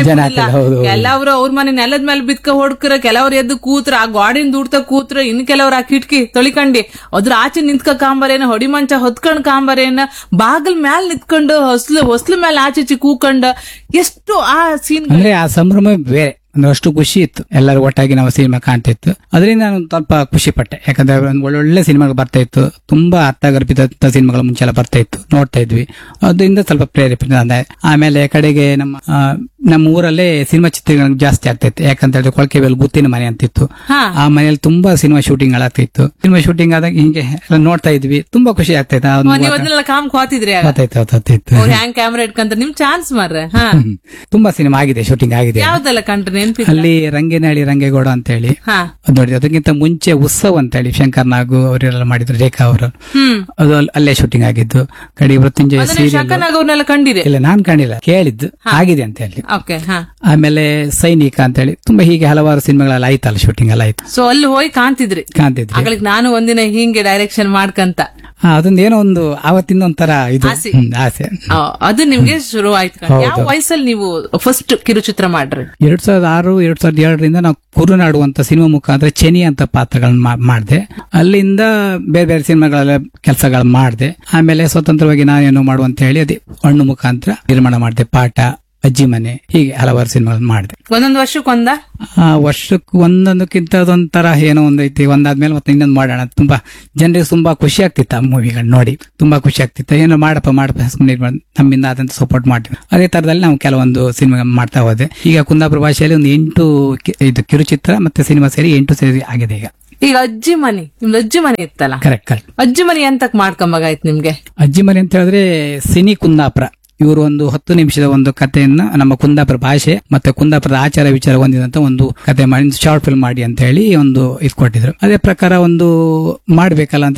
ಕೆಲವ್ರು ಅವ್ರ ಮನೆ ನೆಲದ ಮೇಲೆ ಬಿತ್ಕ ಹೊಡ್ಕ್ರ, ಕೆಲವ್ರು ಎದ್ದು ಕೂತ್ರ, ಆ ಗಾಡಿನ ದೂಡ್ತ ಕೂತ್ರ, ಇನ್ ಕೆಲವ್ರು ಆ ಕಿಟಕಿ ತೊಳಿಕಂಡಿ ಅದ್ರ ಆಚೆ ನಿಂತ್ಕ ಕಾಂಬರೇನ, ಹೊಡಿ ಮಂಚ ಹೊತ್ಕೊಂಡ್ ಕಾಂಬರೇನ, ಬಾಗಲ್ ಮ್ಯಾಲ ನಿಂತ್ಕೊಂಡು ಹೊಸ್ಲು ಹೊಸ್ಲು ಮೇಲೆ ಆಚೆ ಕೂಕಂಡ, ಎಷ್ಟು ಆ ಸೀನ್ ಅಂದ್ರೆ ಆ ಸಂಭ್ರಮ ಬೇರೆ. ಅಂದ್ರೆ ಅಷ್ಟು ಖುಷಿ ಇತ್ತು, ಎಲ್ಲರೂ ಒಟ್ಟಾಗಿ ನಾವು ಸಿನಿಮಾ ಕಾಣ್ತಿತ್ತು. ಅದರಿಂದ ನಾನು ಸ್ವಲ್ಪ ಖುಷಿ ಪಟ್ಟೆ. ಯಾಕಂದ್ರೆ ಒಳ್ಳೊಳ್ಳೆ ಸಿನಿಮಾಗಳು ಬರ್ತಾ ಇತ್ತು, ತುಂಬಾ ಅರ್ಥಗರ್ಭಿತ ಸಿನಿಮಾಗಳು ಮುಂಚೆಲ್ಲ ಬರ್ತಾ ಇತ್ತು, ನೋಡ್ತಾ ಇದ್ವಿ. ಅದರಿಂದ ಸ್ವಲ್ಪ ಪ್ರೇರೇಪಿತ ಅಂದೆ. ಆಮೇಲೆ ಕಡೆಗೆ ನಮ್ಮ ನಮ್ಮ ಊರಲ್ಲೇ ಸಿನಿಮಾ ಚಿತ್ರಗಳು ಜಾಸ್ತಿ ಆಗ್ತಾ ಇತ್ತು. ಯಾಕಂತ ಹೇಳಿದ್ರೆ ಕೊಳಕೆಬೇಲ್ ಗುತ್ತಿನ ಮನೆ ಅಂತಿತ್ತು, ಆ ಮನೆಯಲ್ಲಿ ತುಂಬಾ ಸಿನಿಮಾ ಶೂಟಿಂಗ್ ಆಗ್ತಿತ್ತು. ಸಿನಿಮಾ ಶೂಟಿಂಗ್ ಆದಾಗ ಹಿಂಗೆ ಎಲ್ಲ ನೋಡ್ತಾ ಇದ್ವಿ, ತುಂಬಾ ಖುಷಿ ಆಗ್ತಾ ಇತ್ತು. ಹ್ಯಾಂಗ್ ಕ್ಯಾಮ್ರಾ ಇಟ್ಕೊಂತ ನಿಮ್ ಚಾನ್ಸ್ ಮಾರ್ರೆ. ತುಂಬಾ ಸಿನಿಮಾ ಆಗಿದೆ, ಶೂಟಿಂಗ್ ಆಗಿದೆ. ಯಾವ್ದೆಲ್ಲ ಕಂಡ್ರೆ ಅಲ್ಲಿ ರಂಗೇನಹಳ್ಳಿ ರಂಗೇಗೌಡ ಅಂತ ಹೇಳಿ ನೋಡಿ, ಅದಕ್ಕಿಂತ ಮುಂಚೆ ಉತ್ಸವ ಅಂತ ಹೇಳಿ ಶಂಕರ್ ನಾಗು ಅವರೆಲ್ಲ ಮಾಡಿದ್ರು, ರೇಖಾ ಅವರು, ಅದು ಅಲ್ಲೇ ಶೂಟಿಂಗ್ ಆಗಿದ್ದು. ಕಡೆ ಮೃತ್ಯುಂಜಯ ಸೀರಿಯಲ್ ಕಂಡಿದೆ ಇಲ್ಲ, ನಾನ್ ಕಾಣಿಲ್ಲ, ಕೇಳಿದ್ದು ಆಗಿದೆ ಅಂತ ಹೇಳಿ. ಆಮೇಲೆ ಸೈನಿಕ ಅಂತ ಹೇಳಿ ತುಂಬಾ ಹೀಗೆ ಹಲವಾರು ಸಿನಿಮಾಗಳಲ್ಲಿ ಆಯ್ತಲ್ಲ, ಶೂಟಿಂಗ್ ಎಲ್ಲ ಆಯ್ತು. ಸೊ ಅಲ್ಲಿ ಹೋಗಿ ಕಾಣ್ತಿದ್ರಿ ಕಾಣ್ತಿದ್ರಿ ನಾನು ಒಂದಿನ ಹಿಂಗೆ ಡೈರೆಕ್ಷನ್ ಮಾಡ್ಕಂತ. ಅದೊಂದು ಏನೋ ಒಂದು ಆವತ್ತಿನ ಒಂಥರ ಇದು ಆಸೆ. ಅದು ನಿಮ್ಗೆ ಶುರು ಆಯ್ತು. ಯಾವ ವಯಸ್ಸಲ್ಲಿ ನೀವು ಫಸ್ಟ್ ಕಿರುಚಿತ್ರ ಮಾಡ್ರಿ? ಎರಡ್ ಸಾವಿರದ ಆರು ಎರಡ್ ಸಾವಿರದ ಏಳರಿಂದ ನಾವು ಕುರುನಾಡು ಅಂತ ಸಿನಿಮಾ ಮುಖಾಂತರ ಚೆನಿ ಅಂತ ಪಾತ್ರಗಳನ್ನ ಮಾಡಿದೆ. ಅಲ್ಲಿಂದ ಬೇರೆ ಬೇರೆ ಸಿನಿಮಾಗಳೆಲ್ಲ ಕೆಲಸಗಳು ಮಾಡಿದೆ. ಆಮೇಲೆ ಸ್ವತಂತ್ರವಾಗಿ ನಾನೇನು ಮಾಡುವಂತ ಹೇಳಿ ಅದೇ ಹಣ್ಣು ಮುಖಾಂತರ ನಿರ್ಮಾಣ ಮಾಡಿದೆ, ಪಾಠ, ಅಜ್ಜಿ ಮನೆ, ಹೀಗೆ ಹಲವಾರು ಸಿನಿಮಾಗಳು ಮಾಡಿದೆ. ಒಂದೊಂದು ವರ್ಷಕ್ಕೊಂದ ವರ್ಷಕ್ಕೆ ಒಂದೊಂದಕ್ಕಿಂತ ಅದೊಂಥರ ಏನೋ ಒಂದೈತಿ, ಒಂದಾದ್ಮೇಲೆ ಮತ್ತೆ ಇನ್ನೊಂದು ಮಾಡೋಣ. ತುಂಬಾ ಜನರಿಗೆ ತುಂಬಾ ಖುಷಿ ಆಗ್ತಿತ್ತು ಆ ಮೂವಿಗಳು ನೋಡಿ, ತುಂಬಾ ಖುಷಿ ಆಗ್ತಿತ್ತು. ಏನೋ ಮಾಡಪ್ಪ ಮಾಡಪ್ಪ ನಮ್ಮಿಂದ ಆದಂತ ಸಪೋರ್ಟ್ ಮಾಡ್ತೀವಿ. ಅದೇ ತರದಲ್ಲಿ ನಾವು ಕೆಲವೊಂದು ಸಿನಿಮಾ ಮಾಡ್ತಾ ಹೋದೆ. ಈಗ ಕುಂದಾಪುರ ಭಾಷೆಯಲ್ಲಿ ಒಂದು ಎಂಟು ಇದು ಕಿರುಚಿತ್ರ ಮತ್ತೆ ಸಿನಿಮಾ ಸೇರಿ ಎಂಟು ಸೇರಿ ಆಗಿದೆ ಈಗ. ಈಗ ಅಜ್ಜಿ ಮನೆ, ನಿಮ್ದು ಅಜ್ಜಿ ಮನೆ ಇತ್ತಲ್ಲ? Correct correct. ಅಜ್ಜಿ ಮನೆ ಎಂತಕ್ ಮಾಡ್ಕೊಂಬಾಗಾಯ್ತು ನಿಮ್ಗೆ? ಅಜ್ಜಿ ಮನೆ ಅಂತ ಹೇಳಿದ್ರೆ ಸಿನಿ ಕುಂದಾಪುರ ಇವರು ಒಂದು ಹತ್ತು ನಿಮಿಷದ ಒಂದು ಕಥೆಯನ್ನ ನಮ್ಮ ಕುಂದಾಪುರ ಭಾಷೆ ಮತ್ತೆ ಕುಂದಾಪುರದ ಆಚಾರ ವಿಚಾರ ಹೊಂದಿದಂತ ಒಂದು ಕತೆ ಮಾಡಿ ಶಾರ್ಟ್ ಫಿಲ್ಮ್ ಮಾಡಿ ಅಂತ ಹೇಳಿ ಒಂದು ಇದು ಕೊಟ್ಟಿದ್ರು. ಅದೇ ಪ್ರಕಾರ ಒಂದು ಮಾಡ್ಬೇಕಲ್ಲ ಅಂತ ಹೇಳಿ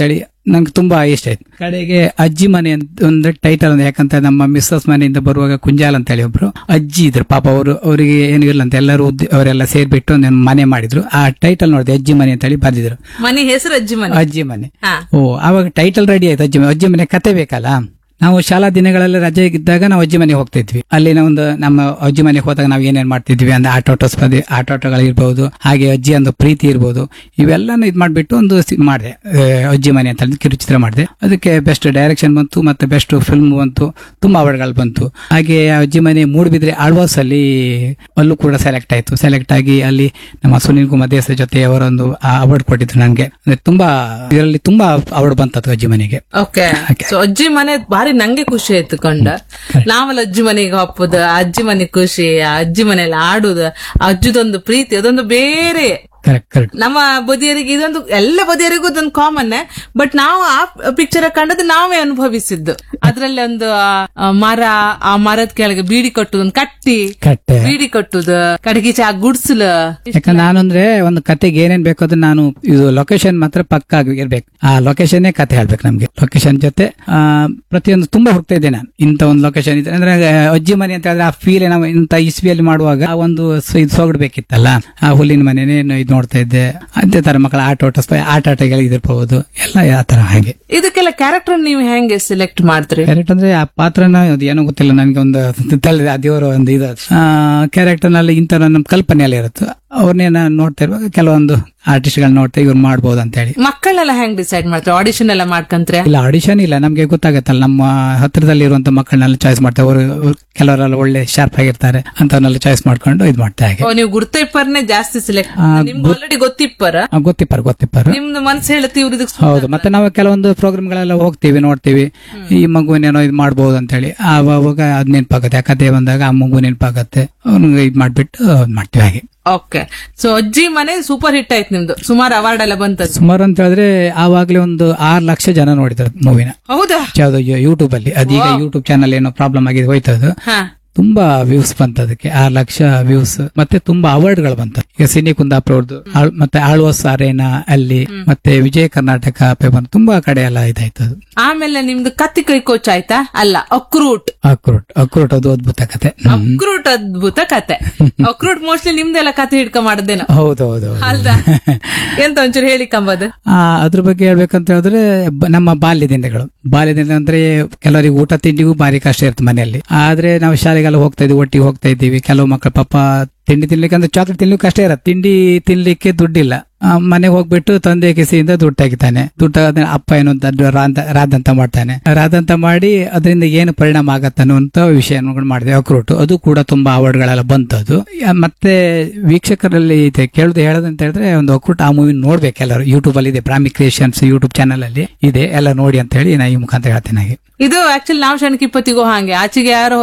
ನಂಗೆ ತುಂಬಾ ಇಷ್ಟ ಆಯ್ತು. ಕಡೆಗೆ ಅಜ್ಜಿ ಮನೆ ಅಂತ ಒಂದು ಟೈಟಲ್ ಒಂದು, ಯಾಕಂತ ನಮ್ಮ ಮಿಸ್ಸಸ್ ಮನೆಯಿಂದ ಬರುವಾಗ ಕುಂಜಾಲ್ ಅಂತ ಹೇಳಿ ಒಬ್ರು ಅಜ್ಜಿ ಇದ್ರು ಪಾಪ, ಅವರು ಅವರಿಗೆ ಏನು ಇಲ್ಲ ಅಂತ ಎಲ್ಲರೂ ಉದ್ದ- ಅವರೆಲ್ಲ ಸೇರ್ಬಿಟ್ಟು ಒಂದು ಮನೆ ಮಾಡಿದ್ರು. ಆ ಟೈಟಲ್ ನೋಡಿದೆ ಅಜ್ಜಿ ಮನೆ ಅಂತ ಹೇಳಿ ಬರ್ದಿದ್ರು. ಮನೆ ಹೆಸರು ಅಜ್ಜಿ ಮನೆ. ಅಜ್ಜಿ ಮನೆ. ಹಾ. ಓ ಆವಾಗ ಟೈಟಲ್ ರೆಡಿ ಆಯ್ತು. ಅಜ್ಜಿ ಮನೆ, ಅಜ್ಜಿ ಮನೆ ಕತೆ ಬೇಕಲ್ಲ. ನಾವು ಶಾಲಾ ದಿನಗಳಲ್ಲಿ ರಜೆ ಇದ್ದಾಗ ನಾವು ಅಜ್ಜಿ ಮನೆಗೆ ಹೋಗ್ತಿದ್ವಿ. ಅಲ್ಲಿನ ಒಂದು ನಮ್ಮ ಅಜ್ಜಿ ಮನೆಗೆ ಹೋದಾಗ ನಾವು ಏನೇನ್ ಮಾಡ್ತಿದ್ವಿ ಅಂದ್ರೆ ಆಟೋಟ ಸ್ಪರ್ಧೆ, ಆಟೋಟಗಳಿರ್ಬಹುದು, ಹಾಗೆ ಅಜ್ಜಿ ಒಂದು ಪ್ರೀತಿ ಇರ್ಬೋದು, ಇವೆಲ್ಲಾನು ಇದ್ ಮಾಡ್ಬಿಟ್ಟು ಒಂದು ಮಾಡಿದೆ ಅಜ್ಜಿ ಮನೆ ಅಂತ ಹೇಳಿ ಕಿರುಚಿತ್ರ ಮಾಡಿದೆ. ಅದಕ್ಕೆ ಬೆಸ್ಟ್ ಡೈರೆಕ್ಷನ್ ಬಂತು, ಮತ್ತೆ ಬೆಸ್ಟ್ ಫಿಲ್ಮ್ ಬಂತು, ತುಂಬಾ ಅವಾರ್ಡ್ಗಳು ಬಂತು. ಹಾಗೆ ಅಜ್ಜಿ ಮನೆ ಮೂಡಬಿದ್ರೆ ಆಳ್ವಾಸ್ ಅಲ್ಲಿ ಅಲ್ಲೂ ಕೂಡ ಸೆಲೆಕ್ಟ್ ಆಯ್ತು. ಸೆಲೆಕ್ಟ್ ಆಗಿ ಅಲ್ಲಿ ನಮ್ಮ ಸುನಿಲ್ ಕುಮಾರ್ ದೇಸಾಯಿ ಜೊತೆ ಅವರೊಂದು ಅವಾರ್ಡ್ ಕೊಟ್ಟಿದ್ರು ನನಗೆ. ಅಂದ್ರೆ ತುಂಬಾ ಇದರಲ್ಲಿ ತುಂಬಾ ಅವಾರ್ಡ್ ಬಂತದ್ದು ಅಜ್ಜಿ ಮನೆಗೆ. ಓಕೆ. ಸೊ ಅಜ್ಜಿ ಮನೆ ಬಾರಿ ನಂಗೆ ಖುಷಿ ಆಯ್ತು ಕಂಡ. ನಾವೆಲ್ಲ ಅಜ್ಜಿ ಮನೆಗೆ ಹಪ್ಪದ, ಅಜ್ಜಿ ಮನೆ ಖುಷಿ, ಆ ಅಜ್ಜಿ ಮನೆಯಲ್ಲಿ ಆಡುದು, ಅಜ್ಜದೊಂದು ಪ್ರೀತಿ, ಅದೊಂದು ಬೇರೆ. Correct correct. ನಮ್ಮ ಬದಿಯರಿಗೆ ಇದೊಂದು, ಎಲ್ಲ ಬದಿಯರಿಗೂ ಇದೊಂದು ಕಾಮನ್. ಬಟ್ ನಾವು ಆ ಪಿಕ್ಚರ್ ಕಂಡದ್ದು ನಾವೇ ಅನುಭವಿಸಿದ್ದು. ಅದ್ರಲ್ಲಿ ಒಂದು ಆ, ಮರ, ಆ ಮರದ ಕೆಳಗೆ ಬೀಡಿ ಕಟ್ಟುದು, ಒಂದು ಕಟ್ಟಿ ಕಟ್ಟೆ ಬೀಡಿ ಕಟ್ಟುದು, ಕಡೆಗೆ ಚಾ ಗುಡ್ಸಲು. ಯಾಕಂದ್ರೆ ನಾನಂದ್ರೆ ಒಂದು ಕತೆಗೆ ಏನೇನ್ ಬೇಕು ಅದನ್ನ ನಾನು ಇದು ಲೊಕೇಶನ್ ಮಾತ್ರ ಪಕ್ಕ ಇರ್ಬೇಕು. ಆ ಲೊಕೇಶನ್ ಕತೆ ಹೇಳ್ಬೇಕು ನಮ್ಗೆ. ಲೊಕೇಶನ್ ಜೊತೆ ಆ ಪ್ರತಿಯೊಂದು ತುಂಬಾ ಹುಡ್ತಾ ಇದ್ದೆ ನಾನು. ಇಂತ ಒಂದು ಲೊಕೇಶನ್ ಇದೆ ಅಂದ್ರೆ ಅಜ್ಜಿ ಮನೆ ಅಂತ ಹೇಳಿದ್ರೆ ಆ ಫೀಲ್ ನಾವು ಇಂತ ಇಸ್ವಿಯಲ್ಲಿ ಮಾಡುವಾಗ ಆ ಒಂದು ಇದು ಸೊಗಡ್ಬೇಕಿತ್ತಲ್ಲ. ಆ ಹುಲ್ಲಿನ ಮನೆನೇ ಇದು ನೋಡ್ತಾ ಇದ್ದೆ. ಅದೇ ತರ ಮಕ್ಕಳ ಆಟ ಆಟ ಆಟ ಆಟಗಳು ಇದಿರ್ಬಹುದು, ಎಲ್ಲ ಆ ತರ. ಹಾಗೆ ಇದಕ್ಕೆಲ್ಲ ಕ್ಯಾರೆಕ್ಟರ್ ನೀವು ಹೆಂಗೆ ಸೆಲೆಕ್ಟ್ ಮಾಡ್ತೀರಿ? ಕ್ಯಾರೆಕ್ಟರ್ ಅಂದ್ರೆ ಆ ಪಾತ್ರನ ಅದು ಏನೋ ಗೊತ್ತಿಲ್ಲ ನನಗೆ, ಒಂದು ತಲೆ ದೇವರ ಒಂದು ಇದು ಕ್ಯಾರೆಕ್ಟರ್ ನಲ್ಲಿ ಇಂತ ನಮ್ಮ ಕಲ್ಪನೆಯಲ್ಲಿ ಇರುತ್ತೆ. ಅವ್ರನ್ನೇ ನಾನು ನೋಡ್ತಾ ಇರುವಾಗ ಕೆಲವೊಂದು ಆರ್ಟಿಸ್ಟ್ ಗಳು ನೋಡ್ತಾ ಇವ್ರು ಮಾಡ್ಬೋದು ಅಂತ ಹೇಳಿ. ಮಕ್ಕಳನ್ನೆಲ್ಲ ಹೆಂಗ್ ಡಿಸೈಡ್ ಮಾಡ್ತಾರೆ? ಆಡಿಷನ್ ಎಲ್ಲ ಮಾಡ್ಕಂತ್ರೆ? ಇಲ್ಲ ಆಡಿಷನ್ ಇಲ್ಲ, ನಮ್ಗೆ ಗೊತ್ತಾಗತ್ತಲ್ಲ ನಮ್ಮ ಹತ್ರದಲ್ಲಿ ಇರುವಂತ ಮಕ್ಕಳನ್ನೆಲ್ಲ ಚಾಯ್ಸ್ ಮಾಡ್ತಾರೆ. ಅವರು ಕೆಲವರೆಲ್ಲ ಒಳ್ಳೆ ಶಾರ್ಪ್ ಆಗಿರ್ತಾರೆ, ಅಂತವನ್ನೆಲ್ಲ ಚಾಯ್ಸ್ ಮಾಡ್ಕೊಂಡು ಇದು ಮಾಡ್ತಾ. ಹಾಗೆ ಓ, ನೀವು ಗುರ್ತಿಪ್ಪರ್ನೇ ಜಾಸ್ತಿ ಸೆಲೆಕ್ಟ್. ನಿಮ್ಗೆ ಆಲ್ರೆಡಿ ಗೊತ್ತಿಪ್ಪರ, ಗೊತ್ತಿಪ್ಪಾರ ಗೊತ್ತಿಪ್ಪಾರ ನಿಮ್ದು ಮನ್ಸು ಹೇಳುತ್ತೆ ಇವ್ರು ಇದಕ್ಕೆ. ಹೌದು. ಮತ್ತೆ ನಾವು ಕೆಲವೊಂದು ಪ್ರೋಗ್ರಾಮ್ ಗಳೆಲ್ಲ ಹೋಗ್ತೀವಿ, ನೋಡ್ತೀವಿ, ಈ ಮಗುವಿನೇನೋ ಇದು ಮಾಡ್ಬೋದು ಅಂತ ಹೇಳಿ. ಆವಾಗ ಅದ್ ನೆನಪಾಗತ್ತೆ, ಆ ಕತೆ ಬಂದಾಗ ಆ ಮಗು ನೆನಪಾಗತ್ತೆ, ಅವ್ನಿಗೆ ಇದು ಮಾಡ್ಬಿಟ್ಟು ಮಾಡ್ತೀವಿ. ಹಾಗೆ. ಓಕೆ. ಸೊ ಅಜ್ಜಿ ಮನೆ ಸೂಪರ್ ಹಿಟ್ ಆಯ್ತು ನಿಮ್ದು, ಸುಮಾರು ಅವಾರ್ಡ್ ಎಲ್ಲ ಬಂತ. ಸುಮಾರು ಅಂತ ಹೇಳಿದ್ರೆ ಆವಾಗ್ಲೇ ಒಂದು ಆರು ಲಕ್ಷ ಜನ ನೋಡಿದ್ರು ಮೂವಿನ. ಹೌದಾ? ಯಾವ್ದು ಯೂಟ್ಯೂಬ್ ಅಲ್ಲಿ. ಅದೀಗ ಯೂಟ್ಯೂಬ್ ಚಾನಲ್ ಏನೋ ಪ್ರಾಬ್ಲಮ್ ಆಗಿದೆ ಹೋಯ್ತದು. ಹಾ. ತುಂಬಾ ವ್ಯೂಸ್ ಬಂತ ಅದಕ್ಕೆ, ಆರು ಲಕ್ಷ ವ್ಯೂಸ್. ಮತ್ತೆ ತುಂಬಾ ಅವಾರ್ಡ್ ಗಳು ಬಂತ. ಈಗ ಸಿನಿ ಕುಂದಾಪುರ ಅವ್ರದ್ದು, ಮತ್ತೆ ಆಳ್ವಾಸ್ ಅರೇನಾ ಅಲ್ಲಿ, ಮತ್ತೆ ವಿಜಯ ಕರ್ನಾಟಕ ಪೇಪರ್, ತುಂಬಾ ಕಡೆ ಎಲ್ಲ ಇದಾಯ್ತು. ಆಮೇಲೆ ನಿಮ್ದು ಕತ್ತಿ ಕೈ ಕೋಚ್ ಆಯ್ತಾ? ಅಲ್ಲ, ಅಕ್ರೂಟ್. ಅಕ್ರೂಟ್ ಅಕ್ರೂಟ್ ಅದು ಅದ್ಭುತ ಕತೆ. ಅಕ್ರೂಟ್ ಅದ್ಭುತ ಕತೆ. ಅಕ್ರೂಟ್ ಮೋಸ್ಟ್ಲಿ ನಿಮ್ದೆಲ್ಲ ಕತೆ ಹಿಡ್ಕ ಮಾಡದೇನೋ. ಹೌದೌದು. ಅಲ್ದಾ? ಎಂತ ಒಂಚೂರು ಹೇಳಿ ಕಂಬದು. ಆ ಅದ್ರ ಬಗ್ಗೆ ಹೇಳ್ಬೇಕಂತ ಹೇಳಿದ್ರೆ ಬ- ನಮ್ಮ ಬಾಲ್ಯ ದಿನಗಳು. ಬಾಲ್ಯ ದಿನ ಅಂದ್ರೆ ಕೆಲವರಿಗೆ ಊಟ ತಿಂಡಿಗೂ ಭಾರಿ ಕಷ್ಟ ಇರುತ್ತೆ ಮನೆಯಲ್ಲಿ. ಆದ್ರೆ ನಾವು ಶಾಲೆಗೆಲ್ಲ ಹೋಗ್ತಾ ಇದ್ವಿ, ಒಟ್ಟಿಗೆ ಹೋಗ್ತಾ ಇದ್ದೀವಿ. ಕೆಲವು ಮಕ್ಕಳು ಪಾಪ ತಿಂಡಿ ತಿನ್ಲಿಕ್ಕೆ ಅಂದ್ರೆ ಚಾಕ್ಲೇಟ್ ತಿನ್ಲಿಕ್ಕೆ ಕಷ್ಟ ಇರತ್ತೆ, ತಿಂಡಿ ತಿನ್ಲಿಕ್ಕೆ ದುಡ್ಡಿಲ್ಲ. ಮನೆಗೆ ಹೋಗ್ಬಿಟ್ಟು ತಂದೆ ಕಿಸಿಯಿಂದ ದುಡ್ಡು ತೆಗಿತಾನೆ. ದುಡ್ಡು ತೆಗೆದ್ರೆ ಅಪ್ಪ ಏನು ರಾದಂತ ಮಾಡ್ತಾನೆ. ರಾದಂತ ಮಾಡಿ ಅದರಿಂದ ಏನು ಪರಿಣಾಮ ಆಗತ್ತೆ ಅನ್ನುವಂತ ವಿಷಯ ಮಾಡಿದೆ. ಅಕ್ರೂಟ್ ಅದು ಕೂಡ ತುಂಬಾ ಅವಾರ್ಡ್ ಗಳೆಲ್ಲ ಬಂತದ್ದು. ಮತ್ತೆ ವೀಕ್ಷಕರಲ್ಲಿ ಇದೆ ಕೇಳುದು ಹೇಳೋದಂತ ಹೇಳಿದ್ರೆ ಒಂದು ಅಕ್ರೂಟ್ ಆ ಮೂವಿ ನೋಡ್ಬೇಕು ಎಲ್ಲರೂ. ಯೂಟ್ಯೂಬ್ ಅಲ್ಲಿ ಇದೆ, ಬ್ರಾಹ್ಮಿ ಕ್ರಿಯೇಷನ್ಸ್ ಯೂಟ್ಯೂಬ್ ಚಾನಲ್ ಅಲ್ಲಿ ಇದೆ, ಎಲ್ಲ ನೋಡಿ ಅಂತ ಹೇಳಿ ನಾ ಈ ಮುಖಾಂತರ ಹೇಳ್ತೇನೆ. ಹಾಗೆ ಇದು ಆಕ್ಚುಲಿ ನಾವು ಶಣಕ್ ಇಪ್ಪತ್ತಿಗೂ ಹಾಗೆ ಆಚೆಗೆ ಯಾರು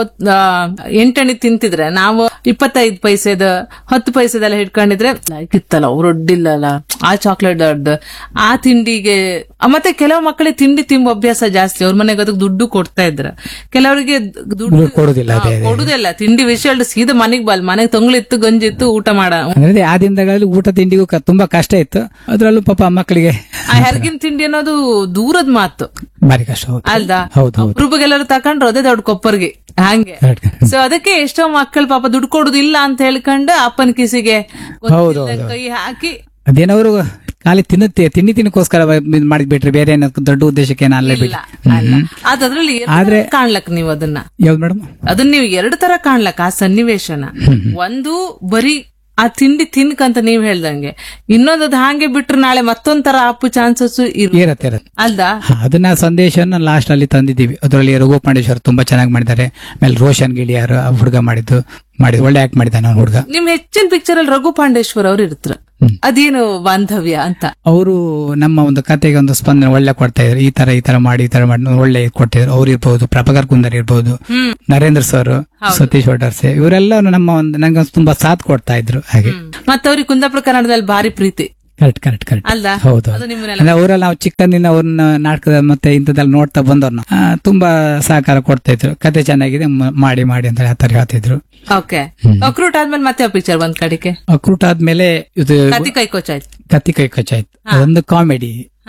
ಎಂಟಣಿ ತಿಂತಿದ್ರೆ ನಾವು ಇಪ್ಪತ್ತೈದು ಪೈಸೆದ ಹತ್ತು ಪೈಸೆದೆಲ್ಲ ಹಿಡ್ಕೊಂಡಿದ್ರೆ ಇತ್ತಲ್ಲ ಅವ್ರು ಒಡ್ಡಿಲ್ಲಲ್ಲ ಆ ಚಾಕ್ಲೇಟ್ ದೊಡ್ಡ ಆ ತಿಂಡಿಗೆ. ಮತ್ತೆ ಕೆಲವು ಮಕ್ಕಳಿಗೆ ತಿಂಡಿ ತಿಂಬ ಅಭ್ಯಾಸ ಜಾಸ್ತಿ, ಅವ್ರ ಮನೆಗೆ ಅದಕ್ಕೆ ದುಡ್ಡು ಕೊಡ್ತಾ ಇದ್ರ. ಕೆಲವರಿಗೆ ದುಡ್ಡು ಕೊಡುದಿಲ್ಲ, ಕೊಡುದಿಲ್ಲ. ತಿಂಡಿ ವಿಷಯ ಸೀದಾ ಮನೆಗ್ ಬಲ್, ಮನೆಗೆ ತೊಂಗಳಿತ್ತು ಗಂಜಿತ್ತು ಊಟ ಮಾಡ. ಅಂದ್ರೆ ಆ ದಿನಗಳಲ್ಲಿ ಊಟ ತಿಂಡಿಗೂ ಕ- ತುಂಬಾ ಕಷ್ಟ ಇತ್ತು. ಅದ್ರಲ್ಲೂ ಪಾಪ ಮಕ್ಕಳಿಗೆ ಆ ಹೆರ್ಗಿನ ತಿಂಡಿ ಅನ್ನೋದು ದೂರದ ಮಾತು, ಭಾರಿ ಕಷ್ಟ. ಅಲ್ದಾ? ಹೌದು. ಒಬ್ರಿಗೆಲ್ಲರೂ ತಕೊಂಡ್ರು ಅದೇ ದೊಡ್ಡ ಕೊಪ್ಪರ್ಗೆ ಹಂಗೆ. ಸೊ ಅದಕ್ಕೆ ಎಷ್ಟೋ ಮಕ್ಕಳು ಪಾಪ ದುಡ್ಡು ಕೊಡುದಿಲ್ಲ ಅಂತ ಹೇಳ್ಕೊಂಡು ಅಪ್ಪನ ಕಿಸಿಗೆ ಹೌದು, ಕೈ ಹಾಕಿ ಅದೇನವರು ಖಾಲಿ ತಿನ್ನುತ್ತೆ ತಿಂಡಿ ತಿನ್ನಕ್ಕೋಸ್ಕರ ಮಾಡಿದ್ಬಿಟ್ರಿ, ಬೇರೆ ಏನೋ ದೊಡ್ಡ ಉದ್ದೇಶಕ್ಕೆ ಏನೋ ಅಲ್ಲೇ ಬಿಡಿ. ಅದ್ರಲ್ಲಿ ಆದ್ರೆ ಕಾಣ್ಲಕ್ ನೀವು ಅದನ್ನ ಯಾವ್ದು ಮೇಡಮ್, ಅದನ್ನ ನೀವು ಎರಡು ತರ ಕಾಣ್ಲಕ್ ಆ ಸನ್ನಿವೇಶನ. ಒಂದು ಬರೀ ಆ ತಿಂಡಿ ತಿನ್ಕಂತ ನೀವ್ ಹೇಳ್ದಂಗೆ, ಇನ್ನೊಂದದು ಹಾಗೆ ಬಿಟ್ರೆ ನಾಳೆ ಮತ್ತೊಂದ್ ತರ ಅಪ್ಪು ಚಾನ್ಸಸ್ ಇರತ್ತೆ ಇರತ್ತೆ ಅಲ್ದಾ? ಅದನ್ನ ಸಂದೇಶನ ಲಾಸ್ಟ್ ಅಲ್ಲಿ ತಂದಿದ್ದೀವಿ. ಅದರಲ್ಲಿ ರಘು ಪಾಂಡೇಶ್ವರ್ ತುಂಬಾ ಚೆನ್ನಾಗಿ ಮಾಡಿದ್ದಾರೆ. ಆಮೇಲೆ ರೋಷನ್ ಗಿಳಿಯಾರು ಆ ಹುಡುಗ ಮಾಡಿದ್ದು ಮಾಡಿದ್ ಒಳ್ಳೆ ಆಕ್ಟ್ ಮಾಡಿದ್ದಾನೆ ಅವ್ನ ಹುಡುಗ. ನಿಮ್ ಹೆಚ್ಚಿನ ಪಿಕ್ಚರ್ ಅಲ್ಲಿ ರಘು ಪಾಂಡೇಶ್ವರ್ ಅವ್ರು ಇರ್ತಾರ, ಅದೇನು ಬಾಂಧವ್ಯ ಅಂತ. ಅವರು ನಮ್ಮ ಒಂದು ಕತೆಗೆ ಒಂದು ಸ್ಪಂದನೆ ಒಳ್ಳೆ ಕೊಡ್ತಾ ಇದ್ರು. ಈ ತರ ಈ ತರ ಮಾಡಿ ಈ ತರ ಮಾಡಿ ಒಳ್ಳೆ ಕೊಟ್ಟಿದ್ರು. ಅವ್ರು ಇರ್ಬೋದು, ಪ್ರಭಾಕರ್ ಕುಂದರ್ ಇರ್ಬೋದು, ನರೇಂದ್ರ ಸರ್, ಸತೀಶ್ ವಡರ್ಸೆ, ಇವರೆಲ್ಲ ನಮ್ಮ ಒಂದು ನಂಗೆ ತುಂಬಾ ಸಾಥ್ ಕೊಡ್ತಾ ಇದ್ರು. ಹಾಗೆ ಮತ್ತೆ ಅವ್ರಿಗೆ ಕುಂದಾಪುರ ಕನ್ನಡದಲ್ಲಿ ಭಾರಿ ಪ್ರೀತಿ. Correct correct correct ಅಲ್ದಾ? ಹೌದು. ಅದು ನಿಮ್ಮನ್ನೆಲ್ಲ ಅಂದ್ರೆ ಅವರೆಲ್ಲ ನಾವು ಚಿಕ್ಕಂದಿನ ಅವ್ರನ್ನ ನಾಟಕದ ಮತ್ತೆ ಇಂಥದ್ದೆಲ್ಲ ನೋಡ್ತಾ ಬಂದವ್ರನ್ನ ತುಂಬಾ ಸಹಕಾರ ಕೊಡ್ತಾ ಇದ್ರು. ಕತೆ ಚೆನ್ನಾಗಿದೆ ಮ- ಮಾಡಿ ಮಾಡಿ ಅಂತ ಆ ತರ ಹೇಳ್ತಿದ್ರು. ಓಕೆ. ಅಕ್ರೂಟ್ ಆದ್ಮೇಲೆ ಮತ್ತೆ ಆ ಪಿಕ್ಚರ್ ಒಂದ್ ಕಡೆಗೆ ಅಕ್ರೂಟ್ ಆದ್ಮೇಲೆ ಇದು ಕತ್ತಿ ಕೈ ಕೊಚ್ಚಾಯ್ತು. ಕತ್ತಿ ಕೈ ಕಚ್ಚಾಯ್ತು. ಅದೊಂದು ಕಾಮಿಡಿ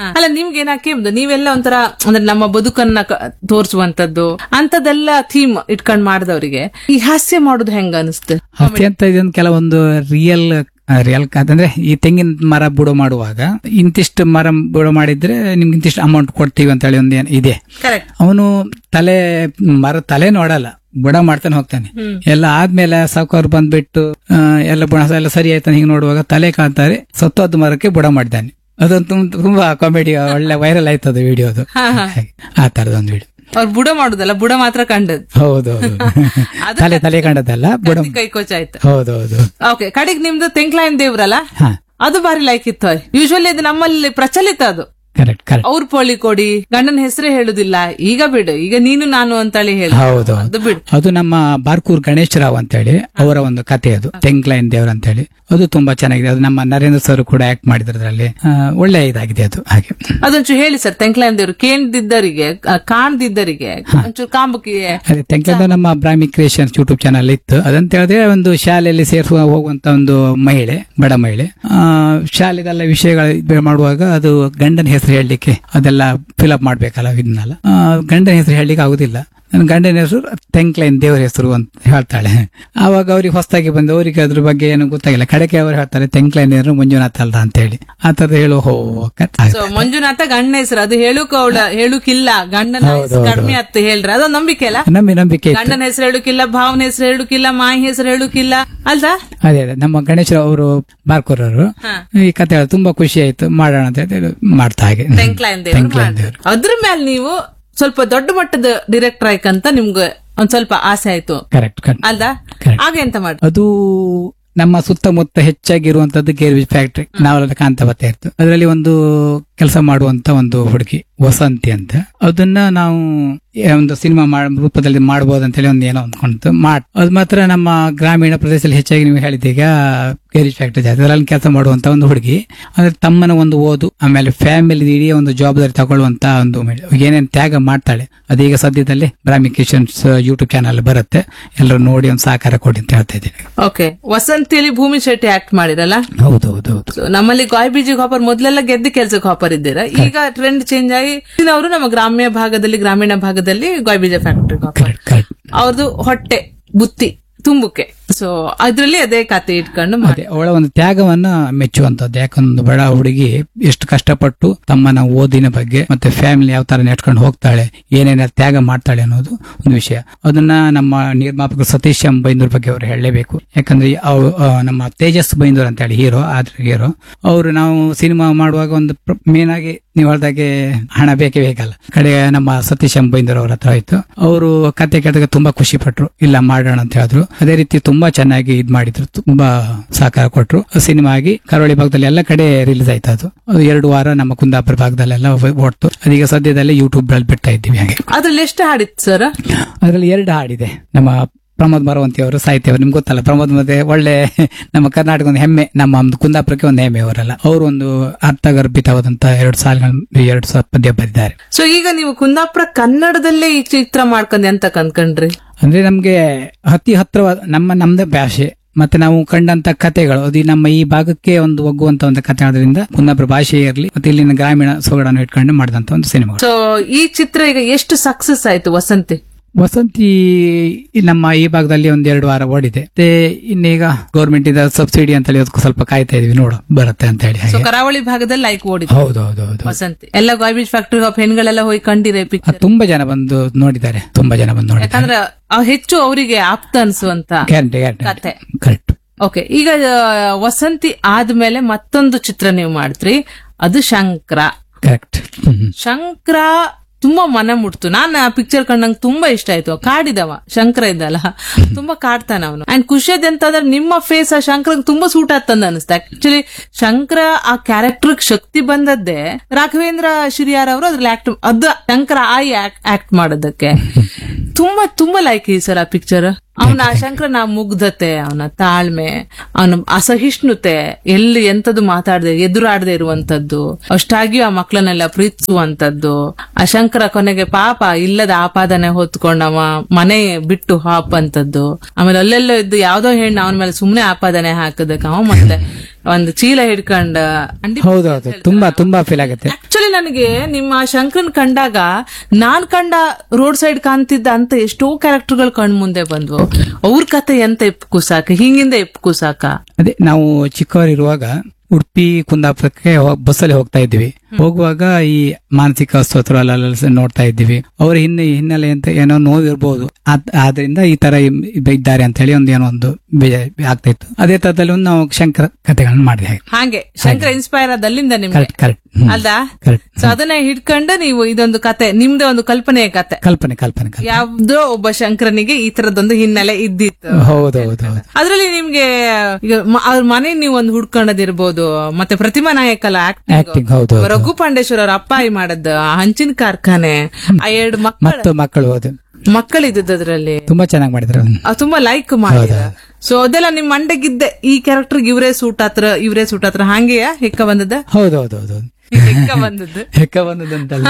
ಅಲ್ಲ ನಿಮ್ಗೆ ಏನಾಕೆ ನೀವೆಲ್ಲ ಒಂಥರ ಅಂದ್ರೆ ನಮ್ಮ ಬದುಕನ್ನ ಕ- ತೋರಿಸುವಂತದ್ದು ಅಂತದೆಲ್ಲ ಥೀಮ್ ಇಟ್ಕೊಂಡ್ ಮಾಡಿದವರಿಗೆ ಈ ಹಾಸ್ಯ ಮಾಡೋದು ಹೆಂಗ ಅನಿಸ್ತು? ಅತ್ಯಂತ ಇದೊಂದು ಕೆಲವೊಂದು ರಿಯಲ್ ರಿಯಲ್ ಅಂದ್ರೆ ಈ ತೆಂಗಿನ ಮರ ಬುಡೋ ಮಾಡುವಾಗ ಇಂತಿಷ್ಟು ಮರ ಬುಡೋ ಮಾಡಿದ್ರೆ ನಿಮ್ಗೆ ಇಂತಿಷ್ಟು ಅಮೌಂಟ್ ಕೊಡ್ತೀವಿ ಅಂತ ಹೇಳಿ ಒಂದು ಏನ್ ಇದೆ. ಕರೆಕ್ಟ್. ಅವನು ತಲೆ ಮರ ತಲೆ ನೋಡಲ್ಲ, ಬುಡ ಮಾಡ್ತಾನೆ ಹೋಗ್ತಾನೆ. ಎಲ್ಲ ಆದ್ಮೇಲೆ ಸಾವುಕಾರ ಬಂದ್ಬಿಟ್ಟು ಆ, ಎಲ್ಲ ಬುಡ ಎಲ್ಲ ಸರಿ ಆಯ್ತಾನೆ ಹಿಂಗ್ ನೋಡುವಾಗ ತಲೆ ಕಾಣ್ತಾರೆ ಸತ್ತೋದ್ ಮರಕ್ಕೆ ಬುಡ ಮಾಡಿದ್ದಾನೆ. ಅದೊಂದು ತುಂಬ- ತುಂಬಾ ಕಾಮಿಡಿ ಒಳ್ಳೆ ವೈರಲ್ ಆಯ್ತದ ವಿಡಿಯೋ ಅದು. ಹಾಗೆ. ಆ ತರದೊಂದು ವಿಡಿಯೋ. ಅವ್ರು ಬುಡ ಮಾಡುದಲ್ಲ, ಬುಡ ಮಾತ್ರ ಕಂಡದ್. ಹೌದೌದು. ತಲೆ ತಲೆ ಕಂಡದಲ್ಲ ಬುಡ. ಕೈ ಕೋಚ ಆಯ್ತು. ಹೌದೌದು. ಓಕೆ, ಕಡೆಗ್ ನಿಮ್ದು ತೆಂಕ್ಲಾಯನ್ ದೇವ್ರಲ್ಲ, ಹಾ ಅದು ಬಾರಿ ಲೈಕ್ ಇತ್ತು. ಯೂಶುವಲಿ ಅದು ನಮ್ಮಲ್ಲಿ ಪ್ರಚಲಿತ ಅದು. Correct correct. ಅವ್ರ ಪೋಳಿ ಕೊಡಿ, ಗಂಡನ ಹೆಸರೇ ಹೇಳುದಿಲ್ಲ, ಈಗ ಬಿಡು, ಈಗ ನೀನು ನಾನು ಅಂತೇಳಿ ಹೇಳಿ ಹೌದು. ಅದು ಬಿಡು. ಅದು ನಮ್ಮ ಬಾರ್ಕೂರ್ ಗಣೇಶ್ ರಾವ್ ಅಂತ ಹೇಳಿ ಅವರ ಒಂದು ಕತೆ ಅದು, ತೆಂಕ್ಲೈನ್ ದೇವ್ರ ಅಂತ ಹೇಳಿ. ಅದು ತುಂಬಾ ಚೆನ್ನಾಗಿದೆ. ಅದು ನಮ್ಮ ನರೇಂದ್ರ ಸರ್ ಕೂಡ ಆಕ್ಟ್ ಮಾಡಿದ್ರು ಅದರಲ್ಲಿ. ಒಳ್ಳೆ ಇದಾಗಿದೆ ಅದು. ಹಾಗೆ ಅದೊಂಚೂರು ಹೇಳಿ ಸರ್. ತೆಂಕ್ಲಾಯನ್ ದೇವ್ರು ಕೇಳ್ದಿದ್ದರಿಗೆ, ಕಾಣ್ದಿದ್ದರಿಗೆ ಒಂಚೂರು ಕಾಂಬಕ್ಕೆ. ಅದೇ ತೆಂಕ್ಲೈನ್ ನಮ್ಮ ಬ್ರಾಹ್ಮಿ ಕ್ರಿಯೇಷನ್ಸ್ ಯೂಟ್ಯೂಬ್ ಚಾನಲ್ ಇತ್ತು. ಅದಂತ ಹೇಳಿದ್ರೆ ಒಂದು ಶಾಲೆಯಲ್ಲಿ ಸೇರಿಸುವ ಹೋಗುವಂತ ಒಂದು ಮಹಿಳೆ, ಬಡ ಮಹಿಳೆ. ಆ ಶಾಲೆದೆಲ್ಲ ವಿಷಯಗಳು ಮಾಡುವಾಗ ಅದು ಗಂಡನ ಹೆಸರು ಹೇಳಲಿಕ್ಕೆ ಅದೆಲ್ಲ ಫಿಲ್ಅಪ್ ಮಾಡ್ಬೇಕಲ್ಲ, ಇದನ್ನೆಲ್ಲ ಆ, ಗಂಡನ ಹೆಸರು ಹೇಳಲಿಕ್ಕೆ ಆಗುದಿಲ್ಲ. ನನ್ನ ಗಂಡನ ಹೆಸರು ತೆಂಕ್ಲೈನ್ ದೇವರ ಹೆಸರು ಅಂತ ಹೇಳ್ತಾಳೆ. ಆವಾಗ ಅವ್ರಿಗೆ ಹೊಸದಾಗಿ ಬಂದು ಅವರಿಗೆ ಅದ್ರ ಬಗ್ಗೆ ಏನು ಗೊತ್ತಾಗಿಲ್ಲ. ಕಡೆಗೆ ಅವ್ರು ಹೇಳ್ತಾರೆ ತೆಂಕ್ಲೈನ್ ಹೆಸರು ಮಂಜುನಾಥ್ ಅಲ್ಲ ಅಂತ ಹೇಳಿ. ಆ ತರದ ಹೇಳೋ ಹೋ ಸೊ ಮಂಜುನಾಥ ಗಂಡನ ಹೆಸರು ಅದು ಹೇಳುಕ ಅವಳ ಹೇಳುಕಿಲ್ಲ, ಗಂಡನ ಹೆಸರು ಕಡಿಮೆ ಅತ್ತ ಹೇಳ್ರಿ, ಅದೊಂದು ನಂಬಿಕೆ ಅಲ್ಲ. ನಂಬಿ ನಂಬಿಕೆ ಇತ್ತು. ಗಂಡನ ಹೆಸರು ಹೇಳುಕಿಲ್ಲ, ಭಾವನ ಹೆಸರು ಹೇಳುಕಿಲ್ಲ, ಮಾಯಿ ಹೆಸರು ಹೇಳುಕಿಲ್ಲ ಅಲ್ವಾ? ಅದೇ ಅದೇ ನಮ್ಮ ಗಣೇಶ ಅವರು ಬಾರ್ಕೂರ್ ಅವರು ಈ ಕತೆ ಹೇಳಿ ತುಂಬಾ ಖುಷಿ ಆಯ್ತು, ಮಾಡೋಣ ಅಂತ ಹೇಳಿ ಮಾಡ್ತಾ ಹಾಗೆ. ತೆಂಕ್ಲಾಯನ್ ದೇವ್ರು ಅದ್ರ ಮೇಲೆ ನೀವು ಸ್ವಲ್ಪ ದೊಡ್ಡ ಮಟ್ಟದ ಡೈರೆಕ್ಟರ್ ಆಯ್ಕಂತ ನಿಮ್ಗೆ ಒಂದ್ ಸ್ವಲ್ಪ ಆಸೆ ಆಯ್ತು. Correct correct. ಅಲ್ವಾ? ಆಗ ಎಂತ ಮಾಡಿ? ಅದು ನಮ್ಮ ಸುತ್ತಮುತ್ತ ಹೆಚ್ಚಾಗಿರುವಂತದ್ದು ಗೇರ್ಬೀಜ್ ಫ್ಯಾಕ್ಟ್ರಿ ನಾವೆಲ್ಲ ಕಾಣ್ತಾ ಬರ್ತಾ ಇರ್ತು. ಅದರಲ್ಲಿ ಒಂದು ಕೆಲಸ ಮಾಡುವಂತ ಒಂದು ಹುಡುಗಿ ವಸಂತಿ ಅಂತ, ಅದನ್ನ ನಾವು ಒಂದು ಸಿನಿಮಾ ರೂಪದಲ್ಲಿ ಮಾಡಬಹುದು ಅಂತ ಹೇಳಿ ಒಂದು ಏನೋ ಅಂದ್ಕೊಂಡು ಮಾಡ್ ಅದು ಮಾತ್ರ ನಮ್ಮ ಗ್ರಾಮೀಣ ಪ್ರದೇಶದಲ್ಲಿ ಹೆಚ್ಚಾಗಿ ನೀವು ಹೇಳಿದೀಗ ಗೇರೇಜ್ ಫ್ಯಾಕ್ಟ್ರಿ ಜಾಸ್ತಿ, ಅದರಲ್ಲಿ ಕೆಲಸ ಮಾಡುವಂತ ಒಂದು ಹುಡುಗಿ. ಅಂದ್ರೆ ತಮ್ಮನ ಒಂದು ಓದು, ಆಮೇಲೆ ಫ್ಯಾಮಿಲಿ ಇಡೀ ಒಂದು ಜವಾಬ್ದಾರಿ ತಗೊಳ್ಳುವಂತ ಒಂದು ಏನೇನ್ ತ್ಯಾಗ ಮಾಡ್ತಾಳೆ. ಅದೀಗ ಸದ್ಯದಲ್ಲಿ ಬ್ರಾಹ್ಮಿ ಕಿಚನ್ಸ್ ಯೂಟ್ಯೂಬ್ ಚಾನಲ್ ಬರುತ್ತೆ, ಎಲ್ಲರೂ ನೋಡಿ ಒಂದು ಸಹಕಾರ ಕೊಡಿ ಅಂತ ಹೇಳ್ತಾ ಇದ್ದೀನಿ. ಓಕೆ, ವಸಂತಿಯಲ್ಲಿ ಭೂಮಿ ಶೆಟ್ಟಿ ಆಕ್ಟ್ ಮಾಡಿರಲ್ಲ? ಹೌದೌದೌದು. So, ನಮ್ಮಲ್ಲಿ ಗಾಯ್ ಬೀಜಿ ಕಾಪರ್ ಮೊದಲೆಲ್ಲ ಗೆದ್ದ ಕೆಲ್ಸಕ್ಕೆ ಕಾಪರ್ ಇದ್ದೀರಾ, ಈಗ ಟ್ರೆಂಡ್ ಚೇಂಜ್ ಆಗಿ ಅವರು ನಮ್ಮ ಗ್ರಾಮ್ಯ ಭಾಗದಲ್ಲಿ ಗ್ರಾಮೀಣ ಭಾಗದಲ್ಲಿ ಗಾಯ್ ಬೀಜ ಫ್ಯಾಕ್ಟರಿ ಕಾಪರ್, ಅವ್ರದ್ದು ಹೊಟ್ಟೆ ಬುತ್ತಿ ತುಂಬುಕೆ. ಸೊ ಅದ್ರಲ್ಲಿ ಅದೇ ಕತೆ ಇಟ್ಕೊಂಡು ಅದೇ ಅವಳ ಒಂದು ತ್ಯಾಗವನ್ನ ಮೆಚ್ಚುವಂತದ್ದು. ಯಾಕಂದ್ರೆ ಬಡ ಹುಡುಗಿ ಎಷ್ಟು ಕಷ್ಟಪಟ್ಟು ತಮ್ಮನ ಓದಿನ ಬಗ್ಗೆ ಮತ್ತೆ ಫ್ಯಾಮಿಲಿ ಯಾವ ತರ ನೆಟ್ಕೊಂಡು ಹೋಗ್ತಾಳೆ, ಏನೇನ ತ್ಯಾಗ ಮಾಡ್ತಾಳೆ ಅನ್ನೋದು ಒಂದು ವಿಷಯ. ಅದನ್ನ ನಮ್ಮ ನಿರ್ಮಾಪಕರು ಸತೀಶ್ ಎಂ ಬೈಂದೂರ್ ಬಗ್ಗೆ ಅವರು ಹೇಳಲೇಬೇಕು. ಯಾಕಂದ್ರೆ ಅವ್ ನಮ್ಮ ತೇಜಸ್ ಬೈಂದೂರ್ ಅಂತ ಹೇಳಿ ಹೀರೋ, ಆದ್ರೆ ಹೀರೋ ಅವರು ನಾವು ಸಿನಿಮಾ ಮಾಡುವಾಗ ಒಂದು ಮೇನ್ ಆಗಿ ನೀವು ಹೇಳ್ದಾಗೆ ಹಣ ಬೇಕೇ ಬೇಕಲ್ಲ. ಕಡೆ ನಮ್ಮ ಸತೀಶ್ ಎಂ ಬೈಂದೂರ್ ಅವ್ರ ಹತ್ರ ಆಯ್ತು. ಅವರು ಕತೆ ಕೇಳಿದಾಗ ತುಂಬಾ ಖುಷಿ ಪಟ್ರು, ಇಲ್ಲ ಮಾಡೋಣ ಅಂತ ಹೇಳಿದ್ರು. ಅದೇ ರೀತಿ ತುಂಬಾ ಚೆನ್ನಾಗಿ ಇದ್ ಮಾಡಿದ್ರು, ತುಂಬಾ ಸಹಕಾರ ಕೊಟ್ರು. ಸಿನಿಮಾ ಆಗಿ ಕರಾವಳಿ ಭಾಗದಲ್ಲಿ ಎಲ್ಲ ಕಡೆ ರಿಲೀಸ್ ಆಯ್ತು. ಅದು ಅದು ಎರಡು ವಾರ ನಮ್ಮ ಕುಂದಾಪುರ ಭಾಗದಲ್ಲೆಲ್ಲ ಓಡ್ತು. ಅದೀಗ ಸದ್ಯದಲ್ಲೇ ಯೂಟ್ಯೂಬ್ ಅಲ್ಲಿ ಬಿಡ್ತಾ ಇದ್ದೀವಿ. ಹಾಗೆ ಅದ್ರಲ್ಲಿ ಎಷ್ಟು ಹಾಡಿತ್ತು ಸರ್? ಅದರಲ್ಲಿ ಎರಡು ಹಾಡಿದೆ. ನಮ್ಮ ಪ್ರಮೋದ್ ಮರವಂತಿ ಅವರು ಸಾಹಿತ್ಯ ಅವರು, ನಿಮ್ಗೆ ಗೊತ್ತಲ್ಲ ಪ್ರಮೋದ್ ಮತ್ತೆ ಒಳ್ಳೆ ನಮ್ಮ ಕರ್ನಾಟಕ ಒಂದು ಹೆಮ್ಮೆ, ನಮ್ಮ ಒಂದು ಕುಂದಾಪುರಕ್ಕೆ ಒಂದು ಹೆಮ್ಮೆ ಅವರಲ್ಲ. ಅವರು ಒಂದು ಅರ್ಥಗರ್ಭಿತವಾದಂತ ಎರಡು ಸಾಲುಗಳು ಎರಡು ಸಾವಿರ ಪದ್ಯ ಬರೆದಿದ್ದಾರೆ. ಸೊ ಈಗ ನೀವು ಕುಂದಾಪುರ ಕನ್ನಡದಲ್ಲೇ ಈ ಚಿತ್ರ ಮಾಡ್ಕೊಂಡೆ ಅಂತ ಕಂದ್ಕೊಂಡ್ರಿ? ಅಂದ್ರೆ ನಮ್ಗೆ ಅತಿ ಹತ್ರವಾದ ನಮ್ಮ ನಮ್ದೇ ಭಾಷೆ ಮತ್ತೆ ನಾವು ಕಂಡಂತ ಕಥೆಗಳು ಅದು ನಮ್ಮ ಈ ಭಾಗಕ್ಕೆ ಒಂದು ಒಗ್ಗುವಂತ ಒಂದು ಕಥೆ ಆದ್ರಿಂದ ಕುಂದಾಪುರ ಭಾಷೆ ಇರಲಿ ಮತ್ತೆ ಇಲ್ಲಿನ ಗ್ರಾಮೀಣ ಸೊಗಡನ್ನು ಇಟ್ಕೊಂಡು ಮಾಡಿದಂತ ಒಂದು ಸಿನಿಮಾ. ಸೊ ಈ ಚಿತ್ರ ಈಗ ಎಷ್ಟು ಸಕ್ಸಸ್ ಆಯ್ತು ವಸಂತಿ? ವಸಂತಿ ನಮ್ಮ ಈ ಭಾಗದಲ್ಲಿ ಒಂದ್ ಎರಡು ವಾರ ಓಡಿದೆ. ಮತ್ತೆ ಇನ್ನೀಗ ಗೌರ್ಮೆಂಟ್ ಇಂದ ಸಬ್ಸಿಡಿ ಅಂತ ಹೇಳಿ ಅದಕ್ಕೂ ಸ್ವಲ್ಪ ಕಾಯ್ತಾ ಇದೀವಿ, ನೋಡು ಬರುತ್ತೆ ಅಂತ ಹೇಳಿ. ಸೊ ಕರಾವಳಿ ಭಾಗದಲ್ಲಿ ಲೈಕ್ ಓಡಿದೆ. ಹೌದೌದು. ವಸಂತಿ ಎಲ್ಲ ಗಾಯ್ಬೀಜ್ ಫ್ಯಾಕ್ಟರಿ ಆಫ್ ಹೆಣ್ಗಳೆಲ್ಲ ಹೋಗಿ ಕಂಡಿದೆ ಪಿಕ್ಚರ್. ತುಂಬಾ ಜನ ಬಂದು ನೋಡಿದ್ದಾರೆ, ತುಂಬಾ ಜನ ಬಂದು ನೋಡಿದ್ದಾರೆ. ಯಾಕಂದ್ರೆ ಅವ್ ಹೆಚ್ಚು ಅವರಿಗೆ ಆಪ್ತ ಅನ್ಸುವಂತ ಕತೆ. ಕರೆಕ್ಟ್. ಓಕೆ, ಈಗ ಆ, ವಸಂತಿ ಆದ್ಮೇಲೆ ಮತ್ತೊಂದು ಚಿತ್ರ ನೀವು ಮಾಡ್ತ್ರಿ, ಅದು ಶಂಕರ. ಕರೆಕ್ಟ್. ಶಂಕರ ತುಂಬಾ ಮನ ಮುಟ್ತು. ನಾನ್ ಆ ಪಿಕ್ಚರ್ ಕಂಡಂಗ್ ತುಂಬಾ ಇಷ್ಟ ಆಯ್ತು. ಕಾಡಿದವ ಶಂಕರ ಇದ್ದಲ್ಲ, ತುಂಬಾ ಕಾಡ್ತಾನ ಅವನು. ಅಂಡ್ ಖುಷಿಯದ್ ಅಂತಂದ್ರೆ ನಿಮ್ಮ ಫೇಸ್ ಆ ಶಂಕರ್ ತುಂಬಾ ಸೂಟ್ ಆಗ್ತಂದ ಅನಿಸ್ತಾ. ಆಕ್ಚುಲಿ ಶಂಕರ ಆ ಕ್ಯಾರೆಕ್ಟರ್ ಶಕ್ತಿ ಬಂದದ್ದೇ ರಾಘವೇಂದ್ರ ಶಿರಿಯಾರ್ ಅವರು ಅದ್ರಲ್ಲಿ ಆಕ್ಟ್, ಅದ ಶಂಕರ ಆಯಿ ಆಕ್ಟ್ ಮಾಡೋದಕ್ಕೆ ತುಂಬಾ ತುಂಬಾ ಲೈಕ್ ಈ ಸರ್ ಆ ಪಿಕ್ಚರ್. ಅವನ ಆ ಶಂಕರನ ಮುಗ್ಧತೆ, ಅವನ ತಾಳ್ಮೆ, ಅವನ ಅಸಹಿಷ್ಣುತೆ, ಎಲ್ಲಿ ಎಂತದ್ದು ಮಾತಾಡದೆ ಎದುರಾಡದೆ ಇರುವಂತದ್ದು, ಅಷ್ಟಾಗಿಯೂ ಆ ಮಕ್ಕಳನ್ನೆಲ್ಲ ಪ್ರೀತಿಸುವಂತದ್ದು. ಆ ಶಂಕರ ಕೊನೆಗೆ ಪಾಪ ಇಲ್ಲದ ಆಪಾದನೆ ಹೊತ್ಕೊಂಡವ ಮನೆ ಬಿಟ್ಟು ಹಾಪಂತದ್ದು. ಆಮೇಲೆ ಅಲ್ಲೆಲ್ಲೋ ಇದ್ದು ಯಾವ್ದೋ ಹೆಣ್ಣು ಅವನ ಮೇಲೆ ಸುಮ್ನೆ ಆಪಾದನೆ ಹಾಕದಕ್ಕೆ ಅವ ಮತ್ತೆ ಒಂದು ಚೀಲ ಹಿಡ್ಕೊಂಡ ಹೌದೌದು, ತುಂಬಾ ತುಂಬಾ ಫೀಲ್ ಆಗುತ್ತೆ. ಆಕ್ಚುಲಿ ನನಗೆ ನಿಮ್ಮ ಶಂಕರನ್ ಕಂಡಾಗ ನಾನ್ ಕಂಡ ರೋಡ್ ಸೈಡ್ ಕಾಣ್ತಿದ್ದ ಅಂತ ಎಷ್ಟೋ ಕ್ಯಾರೆಕ್ಟರ್ಗಳು ಕಣ್ ಮುಂದೆ ಬಂದ್ವು. ಅವ್ರ ಕತೆ ಎಂತ ಎಪ್ಪು ಸಾಕ, ಹಿಂಗಿಂದ ಎಪ್ಪು ಸಾಕ. ಅದೇ ನಾವು ಚಿಕ್ಕವರಿರುವಾಗ ಉಡುಪಿ ಕುಂದಾಪುರಕ್ಕೆ ಬಸ್ಸಲ್ಲಿ ಹೋಗ್ತಾ ಇದ್ವಿ. ಹೋಗುವಾಗ ಈ ಮಾನಸಿಕ ಅಸ್ವಸ್ಥರು ಅಲ್ಲೆಲ್ಲ ನೋಡ್ತಾ ಇದ್ದೀವಿ. ಅವ್ರ ಹಿನ್ನೆ ಹಿನ್ನೆಲೆ ಅಂತ ಏನೋ ನೋವಿರ್ಬೋದು, ಆದ್ರಿಂದ ಈ ತರ ಇದ್ದಾರೆ ಅಂತ ಹೇಳಿ ಒಂದು ಏನೋ ಒಂದು ಆಗ್ತಾ ಇತ್ತು. ಅದೇ ತರದಲ್ಲಿ ಒಂದು ನಾವು ಶಂಕರ ಕಥೆಗಳನ್ನ ಮಾಡಿದೆ. ಹಾಗೆ ಶಂಕರ ಇನ್ಸ್ಪೈರ್ ಆದ ಅಲ್ಲಿಂದ ನಿಮ್ಗೆ ಕರೆಕ್ಟ್ ಕರೆಕ್ಟ್ ಅಲ್ದಾ? ಕರೆಕ್ಟ್. ಸೊ ಅದನ್ನ ಹಿಡ್ಕೊಂಡು ನೀವು ಇದೊಂದು ಕತೆ, ನಿಮ್ದೇ ಒಂದು ಕಲ್ಪನೆಯ ಕತೆ, ಕಲ್ಪನೆ ಕಲ್ಪನೆ ಕಲ್ಪನೆ. ಯಾವ್ದೋ ಒಬ್ಬ ಶಂಕರನಿಗೆ ಈ ತರದೊಂದು ಹಿನ್ನೆಲೆ ಇದ್ದಿತ್ತು. ಹೌದೌದು ಹೌದು. ಅದ್ರಲ್ಲಿ ನಿಮ್ಗೆ ಈಗ ಮ- ಅವ್ರ ಮನೆ ನೀವು ಒಂದು ಹುಡ್ಕೊಂಡದಿರ್ಬೋದು, ಮತ್ತೆ ಪ್ರತಿಮಾ ನಾಯಕಲ್ಲ Acting, ಆಕ್ಟಿಂಗ್, ಹೌದು, ಹೌದು. ರಘು ಪಾಂಡೇಶ್ವರ ಅವ್ರ ಅಪ್ಪಾಯಿ ಮಾಡದ್ದು, ಆ ಹಂಚಿನ ಕಾರ್ಖಾನೆ, ಆ ಎರಡು ಮಕ್ಕಳು ಮತ್ತು ಮಕ್ಕಳು ಹೌದು, ಮಕ್ಕಳಿದ್ದದ್ದು ಅದ್ರಲ್ಲಿ ತುಂಬಾ ಚೆನ್ನಾಗಿ ಮಾಡಿದ್ರು ಅದನ್ನ. ಅವ್ ತುಂಬಾ ಲೈಕ್ ಮಾಡಿದ. ಸೊ ಅದೆಲ್ಲ ನಿಮ್ ಮಂಡೆಗಿದ್ದೆ ಈ ಕ್ಯಾರೆಕ್ಟರ್ ಇವರೇ ಸೂಟ್ ಹತ್ರ ಇವರೇ ಸೂಟ್ ಹತ್ರ ಹಾಗೆಯಾ ಹೆಕ್ಕ ಬಂದದ? ಹೌದೌದೌದು, ಹೆಕ್ಕ ಬಂದದ್ದು ಹೆಕ್ಕ ಬಂದದಂತಲ್ಲ,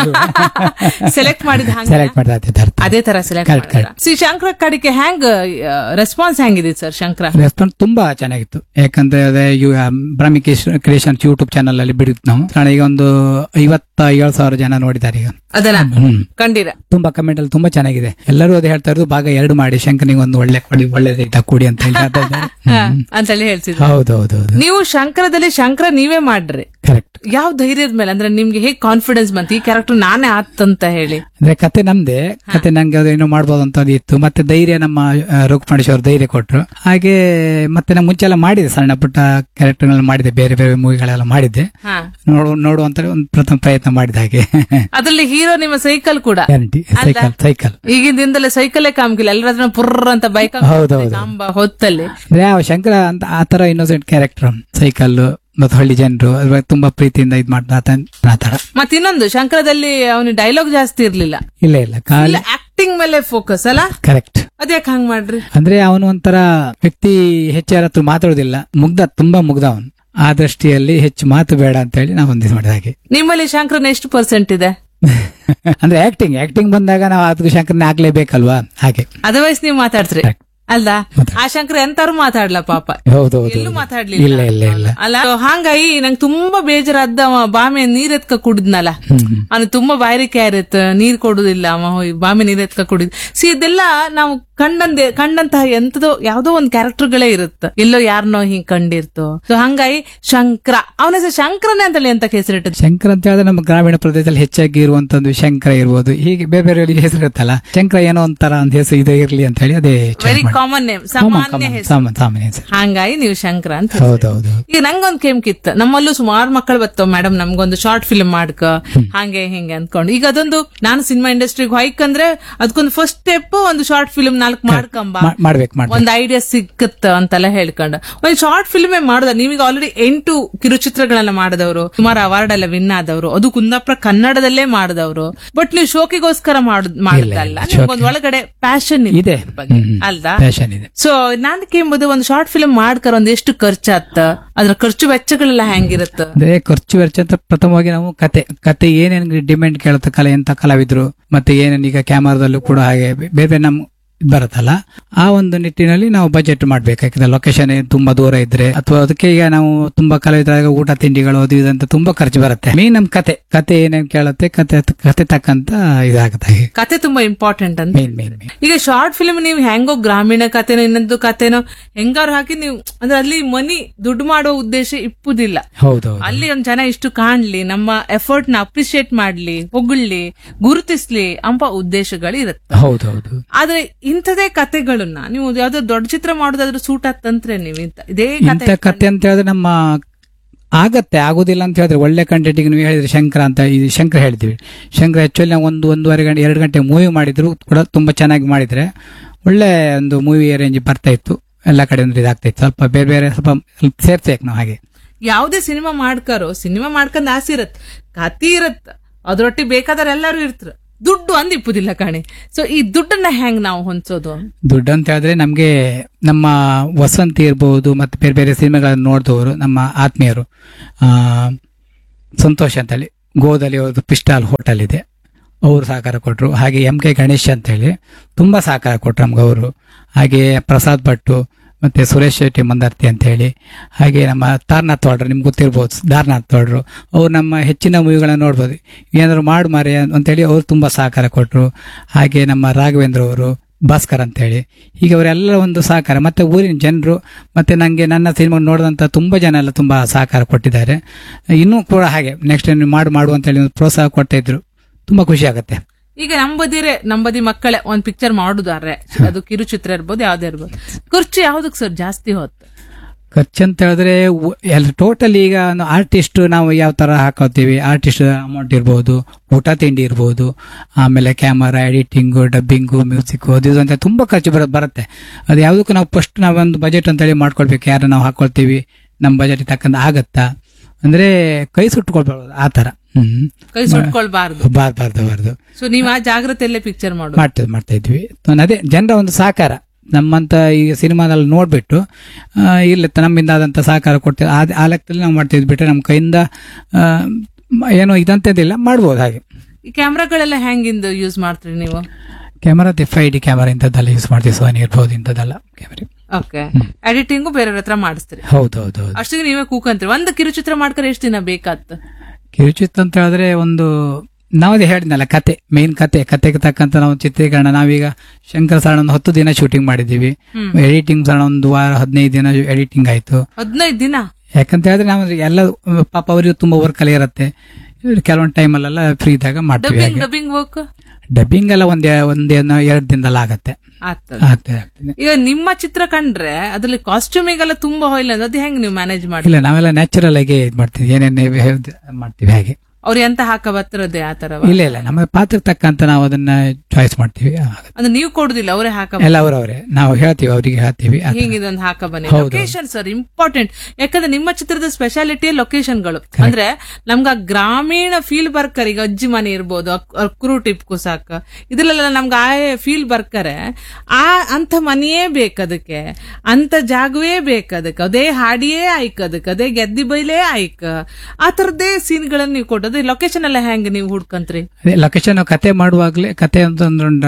ಸೆಲೆಕ್ಟ್ ಮಾಡಿದ ಹಾಗೆ ಸೆಲೆಕ್ಟ್ ಮಾಡಿದ ಅದೇ ತರ select Correct, correct. C Shankara ಕಡಿಕೆ ಹ್ಯಾಂಗ್ ರೆಸ್ಪಾನ್ಸ್ ಹೆಂಗಿದೆ ಸರ್ ಶಂಕರ? ರೆಸ್ಪಾನ್ಸ್ ತುಂಬಾ ಚೆನ್ನಾಗಿತ್ತು. ಯಾಕಂದ್ರೆ ಅದೇ ಬ್ರಹ್ಮಿ ಕ್ರಿಯೇಷನ್ಸ್ ಯೂಟ್ಯೂಬ್ ಚಾನಲ್ ಅಲ್ಲಿ ಬಿಡುತ್ತೆ ನಾವು. ಕಾರಣ ಈಗ ಒಂದು ಐವತ್ತ ಏಳು ಸಾವಿರ ಜನ ನೋಡಿದ್ದಾರೆ ಈಗ. ಅದನ್ನ ಹ್ಮ್. ಕಂಡಿರ ತುಂಬಾ ಕಮೆಂಟ್ ಅಲ್ಲಿ ತುಂಬಾ ಚೆನ್ನಾಗಿದೆ. ಎಲ್ಲರೂ ಅದೇ ಹೇಳ್ತಾ ಇರೋದು, ಭಾಗ ಎರಡು ಮಾಡಿ ಶಂಕರ್ನಿಗೆ ಒಂದು ಒಳ್ಳೆ ಕೊಡಿ, ಒಳ್ಳೆದ ಕೂಡಿ ಅಂತ ಹೇಳಿ ಹೇಳ್ತಾ ಇದ್ದಾರೆ. ಅಂತ ಹೇಳಿ ಹೇಳ್ತಿದ್ರು. ಹೌದೌದೌದು. ನೀವು ಶಂಕರದಲ್ಲಿ ಶಂಕರ ನೀವೇ ಮಾಡ್ರಿ, ಕರೆಕ್ಟ್. ಯಾವ ಧೈರ್ಯದ ಮೇಲೆ, ಅಂದ್ರೆ ನಿಮ್ಗೆ ಹೇಗ್ ಕಾನ್ಫಿಡೆನ್ಸ್ ಬಂತು ಈ ಕ್ಯಾರೆಕ್ಟರ್ ನಾನೇ ಆತಂತ ಹೇಳಿ? ಅಂದ್ರೆ ಕತೆ ನಮ್ದೆ, ಕತೆ ನಂಗೆ ಅದು ಏನೋ ಮಾಡ್ಬೋದು ಅಂತ ಅದು ಇತ್ತು. ಮತ್ತೆ ಧೈರ್ಯ ನಮ್ಮ ರಘುಪಣೇಶ್ ಅವರು ಧೈರ್ಯ ಕೊಟ್ರು. ಹಾಗೆ ಮತ್ತೆ ನಾನು ಮುಂಚೆ ಎಲ್ಲ ಮಾಡಿದೆ, ಸಣ್ಣ ಪುಟ್ಟ ಕ್ಯಾರೆಕ್ಟರ್ ಮಾಡಿದೆ, ಬೇರೆ ಬೇರೆ ಮೂವಿಗಳೆಲ್ಲ ಮಾಡಿದ್ದೆ. ಹಾ. ನೋಡು ನೋಡುವಂತ ಒಂದು ಪ್ರಥಮ ಪ್ರಯತ್ನ ಮಾಡಿದ ಹಾಗೆ. ಅದ್ರಲ್ಲಿ ಹೀರೋ ನಿಮ್ಮ ಸೈಕಲ್ ಕೂಡ ಗ್ಯಾರಂಟಿ. ಸೈಕಲ್ ಸೈಕಲ್ ಈಗಿನ ದಿನದಲ್ಲೇ ಸೈಕಲ್ಲೇ ಕಾಮ್ಕಿಲ್ಲ, ಎಲ್ಲರ ಪುರ್ರ ಅಂತ ಬೈಕ್ ಹೌದೌದು. ಕಾಂಬ ಹೊತ್ತಲ್ಲಿ ಅಂದ್ರೆ ಆ ಶಂಕರ ಅಂತ ಆ ತರ ಇನ್ನೋಸೆಂಟ್ ಕ್ಯಾರೆಕ್ಟರ್, ಸೈಕಲ್ ಮತ್ತು ಹಳ್ಳಿ ಜನರು ಅದ್ರ ಬಗ್ಗೆ ತುಂಬಾ ಪ್ರೀತಿಯಿಂದ ಇದ್ ಮಾಡ್ತಾ ಮಾತಾಡ. ಮತ್ತೆ ಇನ್ನೊಂದು ಶಂಕರದಲ್ಲಿ ಅವನು ಡೈಲಾಗ್ ಜಾಸ್ತಿ ಇರ್ಲಿಲ್ಲ, ಇಲ್ಲ ಇಲ್ಲ ಖಾಲಿ ಆಕ್ಟಿಂಗ್ ಮೇಲೆ ಫೋಕಸ್ ಅಲ್ಲ? ಕರೆಕ್ಟ್. ಅದ್ಯಾಕ್ ಹಂಗ್ ಮಾಡ್ರಿ? ಅಂದ್ರೆ ಅವನು ಒಂಥರ ವ್ಯಕ್ತಿ ಹೆಚ್ಚು ಯಾರ ಹತ್ರ ಮಾತಾಡೋದಿಲ್ಲ, ಮುಗ್ಧ, ತುಂಬಾ ಮುಗ್ಧ ಅವನು. ಆ ದೃಷ್ಟಿಯಲ್ಲಿ ಹೆಚ್ಚು ಮಾತು ಬೇಡ ಅಂತ ಹೇಳಿ ನಾವು ಒಂದಿಸ್ ಮಾಡಿದ ಹಾಗೆ. ನಿಮ್ಮಲ್ಲಿ ಶಂಕರನ ಎಷ್ಟು ಪರ್ಸೆಂಟ್ ಇದೆ? ಅಂದ್ರೆ ಆಕ್ಟಿಂಗ್ ಆಕ್ಟಿಂಗ್ ಬಂದಾಗ ನಾವು ಅದಕ್ಕೆ ಶಂಕರನ ಹಾಕ್ಲೇಬೇಕಲ್ವಾ, ಹಾಗೆ. ಅದರ್ವೈಸ್ ನೀವು ಮಾತಾಡ್ತೀರಿ ಅಲ್ಲ? ಆ ಶಂಕರ ಎಂತಾರು ಮಾತಾಡ್ಲ ಪಾಪ, ಹೌದೌದು, ಎಲ್ಲೂ ಮಾತಾಡ್ಲಿಲ್ಲ. ಇಲ್ಲ ಇಲ್ಲ ಇಲ್ಲ ಅಲ್ಲ, ಹಾಂಗಾಗಿ ನಂಗೆ ತುಂಬಾ ಬೇಜಾರಾದ. ಅವ ಬಾಮೆ ನೀರ್ ಎತ್ಕ ಕುಡಿದ್ನಲ್ಲ, ಅವನು ತುಂಬಾ ಬಾಯಾರಿಕೆ ಇರತ್ತ, ನೀರ್ ಕೊಡುದಿಲ್ಲ ಅವ, ಹೋಗಿ ಬಾಮೆ ನೀರ್ ಎತ್ಕ ಕುಡಿದ್. ಸಿ ಇದೆಲ್ಲ ನಾವು ಕಂಡಂದೆ ಕಂಡಂತಹ ಎಂತದೋ ಯಾವ್ದೋ ಒಂದ್ ಕ್ಯಾರೆಕ್ಟರ್ಗಳೇ ಇರುತ್ತೆ, ಎಲ್ಲೋ ಯಾರನೋ ಹಿಂಗ್ ಕಂಡಿರ್ತೋ. ಸೊ ಹಂಗಾಗಿ ಶಂಕರ, ಅವನ ಹೆಸರು ಶಂಕರನೇ ಅಂತಲ್ಲಿ ಎಂತ ಹೆಸರಿಟ್ಟದ್ದು? ಶಂಕರ ಅಂತ ಹೇಳಿದ್ರೆ ನಮ್ಮ ಗ್ರಾಮೀಣ ಪ್ರದೇಶದಲ್ಲಿ ಹೆಚ್ಚಾಗಿ ಇರುವಂತದ್ದು ಶಂಕರ ಇರ್ಬೋದು, ಹೀಗೆ ಬೇರೆ ಬೇರೆ ಹೆಸರು ಇರುತ್ತಲ್ಲ. ಶಂಕರ ಏನೋ ಒಂಥರ ಒಂದು ಹೆಸರು ಇದೆ ಇರ್ಲಿ ಅಂತ ಹೇಳಿ ಅದೇ ವೆರಿ ಕಾಮನ್ ನೇಮ್, ಸಾಮಾನ್ಯ ಹೆಸರು. ಸಾಮಾನ್ಯ ಹೆಸರು. ಹಂಗಾಗಿ ನೀವು ಶಂಕರ ಅಂತ. ಹೌದೌದು. ಈಗ ನಂಗೊಂದ್ ಕೆಂಕಿತ್ತು, ನಮ್ಮಲ್ಲೂ ಸುಮಾರು ಮಕ್ಕಳು ಬರ್ತಾವ, ಮೇಡಮ್ ನಮ್ಗೊಂದು ಶಾರ್ಟ್ ಫಿಲ್ಮ್ ಮಾಡ್ಕ ಹಂಗೆ ಹಿಂಗೆ ಅಂದ್ಕೊಂಡು. ಈಗ ಅದೊಂದು ನಾನು ಸಿನಿಮಾ ಇಂಡಸ್ಟ್ರಿಗೆ ಹೋಯ್ಕಂದ್ರೆ ಅದಕ್ಕೊಂದು ಫಸ್ಟ್ ಸ್ಟೆಪ್ ಒಂದು ಶಾರ್ಟ್ ಫಿಲ್ಮ್ ನಾಲ್ಕು ಮಾಡ್ಕೊಂಬ, ಮಾಡ್ಬೇಕು ಒಂದ್ ಐಡಿಯಾ ಸಿಕ್ಕತ್ತ ಅಂತೆಲ್ಲ ಹೇಳ್ಕೊಂಡು ಒಂದ್ ಶಾರ್ಟ್ ಫಿಲ್ಮೇ ಮಾಡುದ. ನೀವೀಗ ಆಲ್ರೆಡಿ ಎಂಟು ಕಿರುಚಿತ್ರಗಳೆಲ್ಲ ಮಾಡಿದವರು, ಸುಮಾರು ಅವಾರ್ಡ್ ಎಲ್ಲ ವಿನ್ ಆದವರು, ಅದು ಕುಂದಾಪುರ ಕನ್ನಡದಲ್ಲೇ ಮಾಡಿದವರು. ಬಟ್ ನೀವು ಶೋಕಿಗೋಸ್ಕರ ಮಾಡುದಲ್ಲ, ನಿಮ್ಗೊಂದ್ ಒಳಗಡೆ ಪ್ಯಾಷನ್ ಇದೆ ಅಲ್ದಾ? ಪ್ಯಾಷನ್ ಇದೆ. ಸೊ ನಾನಕ್ಕೆ ಎಂಬುದು ಒಂದು ಶಾರ್ಟ್ ಫಿಲ್ಮ್ ಮಾಡ್ಕರ ಒಂದ್ ಎಷ್ಟು ಖರ್ಚಾತ್ತ, ಅದ್ರ ಖರ್ಚು ವೆಚ್ಚಗಳೆಲ್ಲ ಹೆಂಗಿರುತ್ತ? ಅದೇ ಖರ್ಚು ವೆಚ್ಚ ಅಂತ ಪ್ರಥಮವಾಗಿ ನಾವು ಕತೆ ಕತೆ ಏನೇನ್ ಡಿಮ್ಯಾಂಡ್ ಕೇಳುತ್ತೆ, ಕಲೆ ಎಂತ ಕಲಾವಿದ್ರು, ಮತ್ತೆ ಏನೇನ್ ಈಗ ಕ್ಯಾಮರಾದಲ್ಲೂ ಕೂಡ ಹಾಗೆ ಬೇರೆ ಬೇರೆ ನಮ್ ಬರುತ್ತಲ್ಲ, ಆ ಒಂದು ನಿಟ್ಟಿನಲ್ಲಿ ನಾವು ಬಜೆಟ್ ಮಾಡ್ಬೇಕಾಗ್ತದೆ. ಲೊಕೇಶನ್ ತುಂಬಾ ದೂರ ಇದ್ರೆ ಅಥವಾ ಅದಕ್ಕೆ ಈಗ ನಾವು ತುಂಬಾ ಕಲಾವಿದರಾಗ ಊಟ ತಿಂಡಿಗಳು ಅದು ಇದಂತ ತುಂಬಾ ಖರ್ಚು ಬರುತ್ತೆ. ಮೇನ್ ನಮ್ ಕತೆ ಕತೆ ಏನೇನ್ ಕೇಳುತ್ತೆ, ಕತೆ ಕತೆ ತಕ್ಕಂತ ಇದಾಗುತ್ತೆ. ಕತೆ ತುಂಬಾ ಇಂಪಾರ್ಟೆಂಟ್ ಅಂತ. ಮೇನ್ ಮೇನ್ ಈಗ ಶಾರ್ಟ್ ಫಿಲ್ಮ್ ನೀವು ಹೆಂಗೋ ಗ್ರಾಮೀಣ ಕತೆನೋ ಇನ್ನೊಂದು ಕತೆನೋ ಹೆಂಗಾರು ಹಾಕಿ ನೀವು, ಅಂದ್ರೆ ಅಲ್ಲಿ ಮನಿ ದುಡ್ಡು ಮಾಡೋ ಉದ್ದೇಶ ಇಪ್ಪುದಿಲ್ಲ. ಹೌದು, ಅಲ್ಲಿ ಒಂದ್ ಜನ ಇಷ್ಟು ಕಾಣ್ಲಿ, ನಮ್ಮ ಎಫರ್ಟ್ ನ ಅಪ್ರಿಶಿಯೇಟ್ ಮಾಡ್ಲಿ, ಹೊಗಳ್ಲಿ, ಗುರುತಿಸ್ಲಿ ಅಂಪ ಉದ್ದೇಶಗಳು ಇರುತ್ತೆ. ಹೌದೌದು. ಆದ್ರೆ ಇಂಥದೇ ಕತೆಗಳನ್ನ ನೀವು ಯಾವ್ದೋ ದೊಡ್ಡ ಚಿತ್ರ ಮಾಡೋದಾದ್ರೂ ಸೂಟ್ ಆಗ್ತಂದ್ರೆ ನೀವು ಇದೇ ಇಂಥ ಕತೆ ಅಂತ ಹೇಳಿದ್ರೆ ನಮ್ಮ ಆಗತ್ತೆ, ಆಗುದಿಲ್ಲ ಅಂತ ಹೇಳಿದ್ರೆ ಒಳ್ಳೆ ಕಂಟೆಂಟ್. ಈಗ ನೀವು ಹೇಳಿದ್ರೆ ಶಂಕರ ಅಂತ, ಇದು ಶಂಕರ ಹೇಳ್ತೀವಿ. ಶಂಕರ ಆಕ್ಚುಲಿ ನಾವು ಒಂದು ಒಂದೂವರೆ ಗಂಟೆ ಎರಡು ಗಂಟೆ ಮೂವಿ ಮಾಡಿದ್ರು ಕೂಡ ತುಂಬಾ ಚೆನ್ನಾಗಿ ಮಾಡಿದ್ರೆ ಒಳ್ಳೆ ಒಂದು ಮೂವಿ ರೇಂಜ್ ಬರ್ತಾ ಇತ್ತು, ಎಲ್ಲ ಕಡೆ ಒಂದು ಇದಾಗ್ತಾ ಇತ್ತು. ಸ್ವಲ್ಪ ಬೇರೆ ಬೇರೆ ಸ್ವಲ್ಪ ಸ್ವಲ್ಪ ಸೇರ್ಸಬೇಕು ನಾವು. ಹಾಗೆ ಯಾವುದೇ ಸಿನಿಮಾ ಮಾಡ್ಕಾರೋ, ಸಿನಿಮಾ ಮಾಡ್ಕೊಂಡ್ ಆಸೆ ಇರತ್, ಕತಿ ಇರತ್, ಅದ್ರೊಟ್ಟಿಗೆ ಬೇಕಾದ್ರೆ ಎಲ್ಲರೂ ಇರ್ತಾರೆ, ದುಡ್ಡು ಅಂದ್ ಇಪ್ಪುದಿಲ್ಲ ಕಾಣೆ. ಸೊ ಈ ದುಡ್ಡನ್ನ ಹೆಂಗ್ ನಾವು ಹೊಂದೋದು? ದುಡ್ಡು ಅಂತ ಹೇಳಿದ್ರೆ ನಮ್ಗೆ ನಮ್ಮ ವಸಂತಿ ಇರ್ಬಹುದು, ಮತ್ತೆ ಬೇರೆ ಬೇರೆ ಸಿನಿಮಾಗಳನ್ನ ನೋಡಿದವರು ನಮ್ಮ ಆತ್ಮೀಯರು, ಆ ಸಂತೋಷ್ ಅಂತ ಹೇಳಿ ಗೋದಲ್ಲಿ ಒಂದು ಪಿಸ್ಟಾಲ್ ಹೋಟೆಲ್ ಇದೆ, ಅವರು ಸಹಕಾರ ಕೊಟ್ರು. ಹಾಗೆ ಎಂ ಕೆ ಗಣೇಶ್ ಅಂತ ಹೇಳಿ ತುಂಬಾ ಸಹಕಾರ ಕೊಟ್ರು ನಮ್ಗೆ ಅವರು. ಹಾಗೆ ಪ್ರಸಾದ್ ಭಟ್ಟು, ಮತ್ತೆ ಸುರೇಶ್ ಶೆಟ್ಟಿ ಮಂದಾರ್ತಿ ಅಂತ ಹೇಳಿ, ಹಾಗೆ ನಮ್ಮ ತಾರನಾಥ್ ವಾಡ್ರು ನಿಮ್ಗೆ ಗೊತ್ತಿರ್ಬೋದು, ದಾರನಾಥ್ ವಾಡ್ರು, ಅವ್ರು ನಮ್ಮ ಹೆಚ್ಚಿನ ಮೂವಿಗಳನ್ನ ನೋಡ್ಬೋದು. ಏನಾದ್ರು ಮಾಡು ಮಾರಿ ಅಂತೇಳಿ ಅವ್ರು ತುಂಬಾ ಸಹಕಾರ ಕೊಟ್ಟರು. ಹಾಗೆ ನಮ್ಮ ರಾಘವೇಂದ್ರ ಅವರು, ಭಾಸ್ಕರ್ ಅಂತ ಹೇಳಿ, ಹೀಗೆ ಅವರೆಲ್ಲ ಒಂದು ಸಹಕಾರ, ಮತ್ತೆ ಊರಿನ ಜನರು, ಮತ್ತೆ ನಂಗೆ ನನ್ನ ಸಿನಿಮಾ ನೋಡಿದಂತ ತುಂಬಾ ಜನ ಎಲ್ಲ ತುಂಬಾ ಸಹಕಾರ ಕೊಟ್ಟಿದ್ದಾರೆ. ಇನ್ನೂ ಕೂಡ ಹಾಗೆ ನೆಕ್ಸ್ಟ್ ಮಾಡು ಮಾಡು ಅಂತ ಹೇಳಿ ಒಂದು ಪ್ರೋತ್ಸಾಹ ಕೊಡ್ತಾ ಇದ್ರು. ತುಂಬಾ ಖುಷಿ ಆಗುತ್ತೆ. ಈಗ ನಂಬದಿರೇ ನಂಬದಿ ಮಕ್ಕಳೇ ಒಂದ್ ಪಿಕ್ಚರ್ ಮಾಡುದಾರೆ, ಅದು ಕಿರುಚಿತ್ರ ಇರ್ಬೋದು, ಯಾವ್ದೇ ಇರ್ಬೋದು, ಖರ್ಚು ಯಾವ್ದಕ್ ಸರ್ ಜಾಸ್ತಿ ಹೊತ್ತು? ಖರ್ಚು ಅಂತ ಹೇಳಿದ್ರೆ ಎಲ್ಲ ಟೋಟಲ್ ಈಗ ಆರ್ಟಿಸ್ಟ್ ನಾವು ಯಾವ ತರ ಹಾಕೋತೀವಿ, ಆರ್ಟಿಸ್ಟ್ ಅಮೌಂಟ್ ಇರ್ಬೋದು, ಊಟ ತಿಂಡಿ ಇರ್ಬೋದು, ಆಮೇಲೆ ಕ್ಯಾಮರಾ, ಎಡಿಟಿಂಗು, ಡಬ್ಬಿಂಗು, ಮ್ಯೂಸಿಕ್, ಅದು ಇದು ಅಂತ ತುಂಬಾ ಖರ್ಚು ಬರ ಬರುತ್ತೆ. ಅದು ಯಾವುದಕ್ಕೂ ನಾವು ಫಸ್ಟ್ ನಾವೊಂದು ಬಜೆಟ್ ಅಂತ ಹೇಳಿ ಮಾಡ್ಕೊಳ್ಬೇಕು. ಯಾರು ನಾವು ಹಾಕೊಳ್ತೀವಿ, ನಮ್ಮ ಬಜೆಟ್ ತಕ್ಕಂತ ಆಗತ್ತಾ ಅಂದ್ರೆ ಕೈ ಸುಟ್ಕೊಳ್ಬಾರ್ದು ಆ ತರ. ಹ್ಮ್ ಕೈ ಸುಟ್ಕೊಳ್ಬಾರ್ದು, ಬಾರ್ಬಾರ್ದು ಬಾರ್ದು. ಸೊ ನೀವು ಆ ಜಾಗ್ರತೆಯಲ್ಲೇ ಪಿಕ್ಚರ್ ಮಾಡು ಮಾಡ್ತಾ ಮಾಡ್ತಾ ಇದ್ವಿ. ಅದೇ ಜನರ ಒಂದು ಸಹಕಾರ ನಮ್ಮಂತ ಈ ಸಿನಿಮಾದಲ್ಲಿ ನೋಡ್ಬಿಟ್ಟು ಇಲ್ಲ ನಮ್ಮಿಂದ ಆದಂತ ಸಹಕಾರ ಕೊಡ್ತೀವಿ, ಆ ಲೆಕ್ಕದಲ್ಲಿ ನಾವು ಮಾಡ್ತಿದ್ವಿ. ಬಿಟ್ರೆ ನಮ್ಮ ಕೈಯಿಂದ ಏನೋ ಇದಂತದಿಲ್ಲ, ಮಾಡ್ಬೋದು ಹಾಗೆ. ಈ ಕ್ಯಾಮ್ರಾಗಳೆಲ್ಲ ಹೆಂಗಿಂದ ಯೂಸ್ ಮಾಡ್ತೀರಿ ನೀವು? ಕ್ಯಾಮರಾ ಫೈ ಡಿ ಕ್ಯಾಮರಾ ಇಂಥದ್ದೆಲ್ಲ ಯೂಸ್ ಮಾಡ್ತೀವಿ, ಸೋನಿ ಇರ್ಬೋದು, ಇಂಥದ್ದೆಲ್ಲ ಕ್ಯಾಮರಾ. ಓಕೆ, ಎಡಿಟಿಂಗು ಬೇರೆ ಹತ್ರ ಮಾಡಿಸ್ತೀರಿ? ಹೌದು ಹೌದು ಹೌದು. ಅಷ್ಟಿಗೆ ನೀವೇ ಕೂಕಂತೀರಿ. ಒಂದು ಕಿರುಚಿತ್ರ ಮಾಡ್ಕರೆ ಎಷ್ಟು ದಿನ ಬೇಕಾತ್? ಕಿರುಚಿತ್ರ ಅಂತ ಹೇಳಿದ್ರೆ ಒಂದು ನಾವದೇ ಹೇಳಿದ್ನಲ್ಲ, ಕತೆ ಮೇನ್ ಕತೆ ಕತೆಗೆ ತಕ್ಕಂತ ನಾವು ಚಿತ್ರೀಕರಣ. ನಾವೀಗ ಶಂಕರ ಸರಣ ಒಂದು ಹತ್ತು ದಿನ ಶೂಟಿಂಗ್ ಮಾಡಿದೀವಿ. ಎಡಿಟಿಂಗ್ ಸರಣ ಒಂದು ವಾರ ಹದಿನೈದು ದಿನ ಎಡಿಟಿಂಗ್ ಆಯ್ತು. ಹದಿನೈದು ದಿನ? ಯಾಕಂತ ಹೇಳಿದ್ರೆ ನಾವು ಎಲ್ಲ ಪಾಪ ಅವರಿಗೂ ತುಂಬಾ ವರ್ಕ್ ಅಲ್ಲಿ ಇರುತ್ತೆ. ಕೆಲವೊಂದು ಟೈಮ್ ಅಲ್ಲೆಲ್ಲ ಫ್ರೀ ಇದ್ದಾಗ ಮಾಡ್ತೀವಿ. ಡಬ್ಬಿಂಗ್ ವರ್ಕ್ ಡಬ್ಬಿಂಗ್ ಎಲ್ಲ ಒಂದೇ ಒಂದೇ ಎರಡು ದಿನದಲ್ಲಿ ಆಗತ್ತೆ. ಆಗ್ತದೆ. ಈಗ ನಿಮ್ಮ ಚಿತ್ರ ಕಂಡ್ರೆ ಅದ್ರಲ್ಲಿ ಕಾಸ್ಟ್ಯೂಮಿಗೆಲ್ಲ ತುಂಬಾ ಹೊಯ್ಲ, ಅದು ಹೆಂಗ್ ನೀವು ಮ್ಯಾನೇಜ್ ಮಾಡಿ? ಇಲ್ಲ, ನಾವೆಲ್ಲ ನ್ಯಾಚುರಲ್ ಆಗಿ ಇದು ಮಾಡ್ತೀವಿ, ಏನೇನು ಮಾಡ್ತೀವಿ ಹಾಗೆ. ಅವ್ರು ಎಂತ ಹಾಕ ಬರ್ತದೆ ಆ ತರ? ಇಲ್ಲ ಇಲ್ಲ, ನಮ್ಮ ಪಾತ್ರಕ್ಕೆ ತಕ್ಕಂತ ನಾವು ಅದನ್ನ ಚಾಯ್ಸ್ ಮಾಡ್ತೀವಿ. ಅಂದ್ರೆ ನೀವು ಕೊಡುದಿಲ್ಲ, ಅವರೇ ಹಾಕ? ಎಲ್ಲ ಅವರವರೇ, ನಾವು ಹೇಳ್ತೀವಿ, ಅವರಿಗೆ ಹೇಳ್ತೀವಿ ಹಿಂಗಿದೊಂದು ಹಾಕ ಬನ್ನಿ. ಲೊಕೇಶನ್ ಸರ್ ಇಂಪಾರ್ಟೆಂಟ್, ಯಾಕಂದ್ರೆ ನಿಮ್ಮ ಚಿತ್ರದ ಸ್ಪೆಷಾಲಿಟಿ ಲೊಕೇಶನ್ಗಳು. ಅಂದ್ರೆ ನಮ್ಗ ಗ್ರಾಮೀಣ ಫೀಲ್ ಬರ್ಕರ್. ಈಗ ಅಜ್ಜಿ ಮನೆ ಇರ್ಬೋದು, ಕುರು ಟಿಪ್ ಕುಸಾಕ, ಇದ್ರಲ್ಲೆಲ್ಲ ನಮ್ಗೆ ಆ ಫೀಲ್ ಬರ್ಕರೆ. ಆ ಅಂತ ಮನೆಯೇ ಬೇಕದಕ್ಕೆ, ಅಂತ ಜಾಗವೇ ಬೇಕದಕ್ಕೆ, ಅದೇ ಹಾಡಿಯೇ ಆಯ್ಕ, ಅದಕ್ಕೆ ಅದೇ ಗೆದ್ದಿ ಬೈಲೇ ಆಯ್ಕ, ಆ ತರದ್ದೇ ಸೀನ್ಗಳನ್ನ ನೀವು ಕೊಟ್ಟು. ಲೊಕೇಶನ್ ಎಲ್ಲ ಹೆಂಗ್ ನೀವು ಹುಡ್ಕಂತ್ರಿ? ಲೊಕೇಶನ್ ಕತೆ ಮಾಡುವಾಗ್ಲೇ ಕತೆ ಅಂತ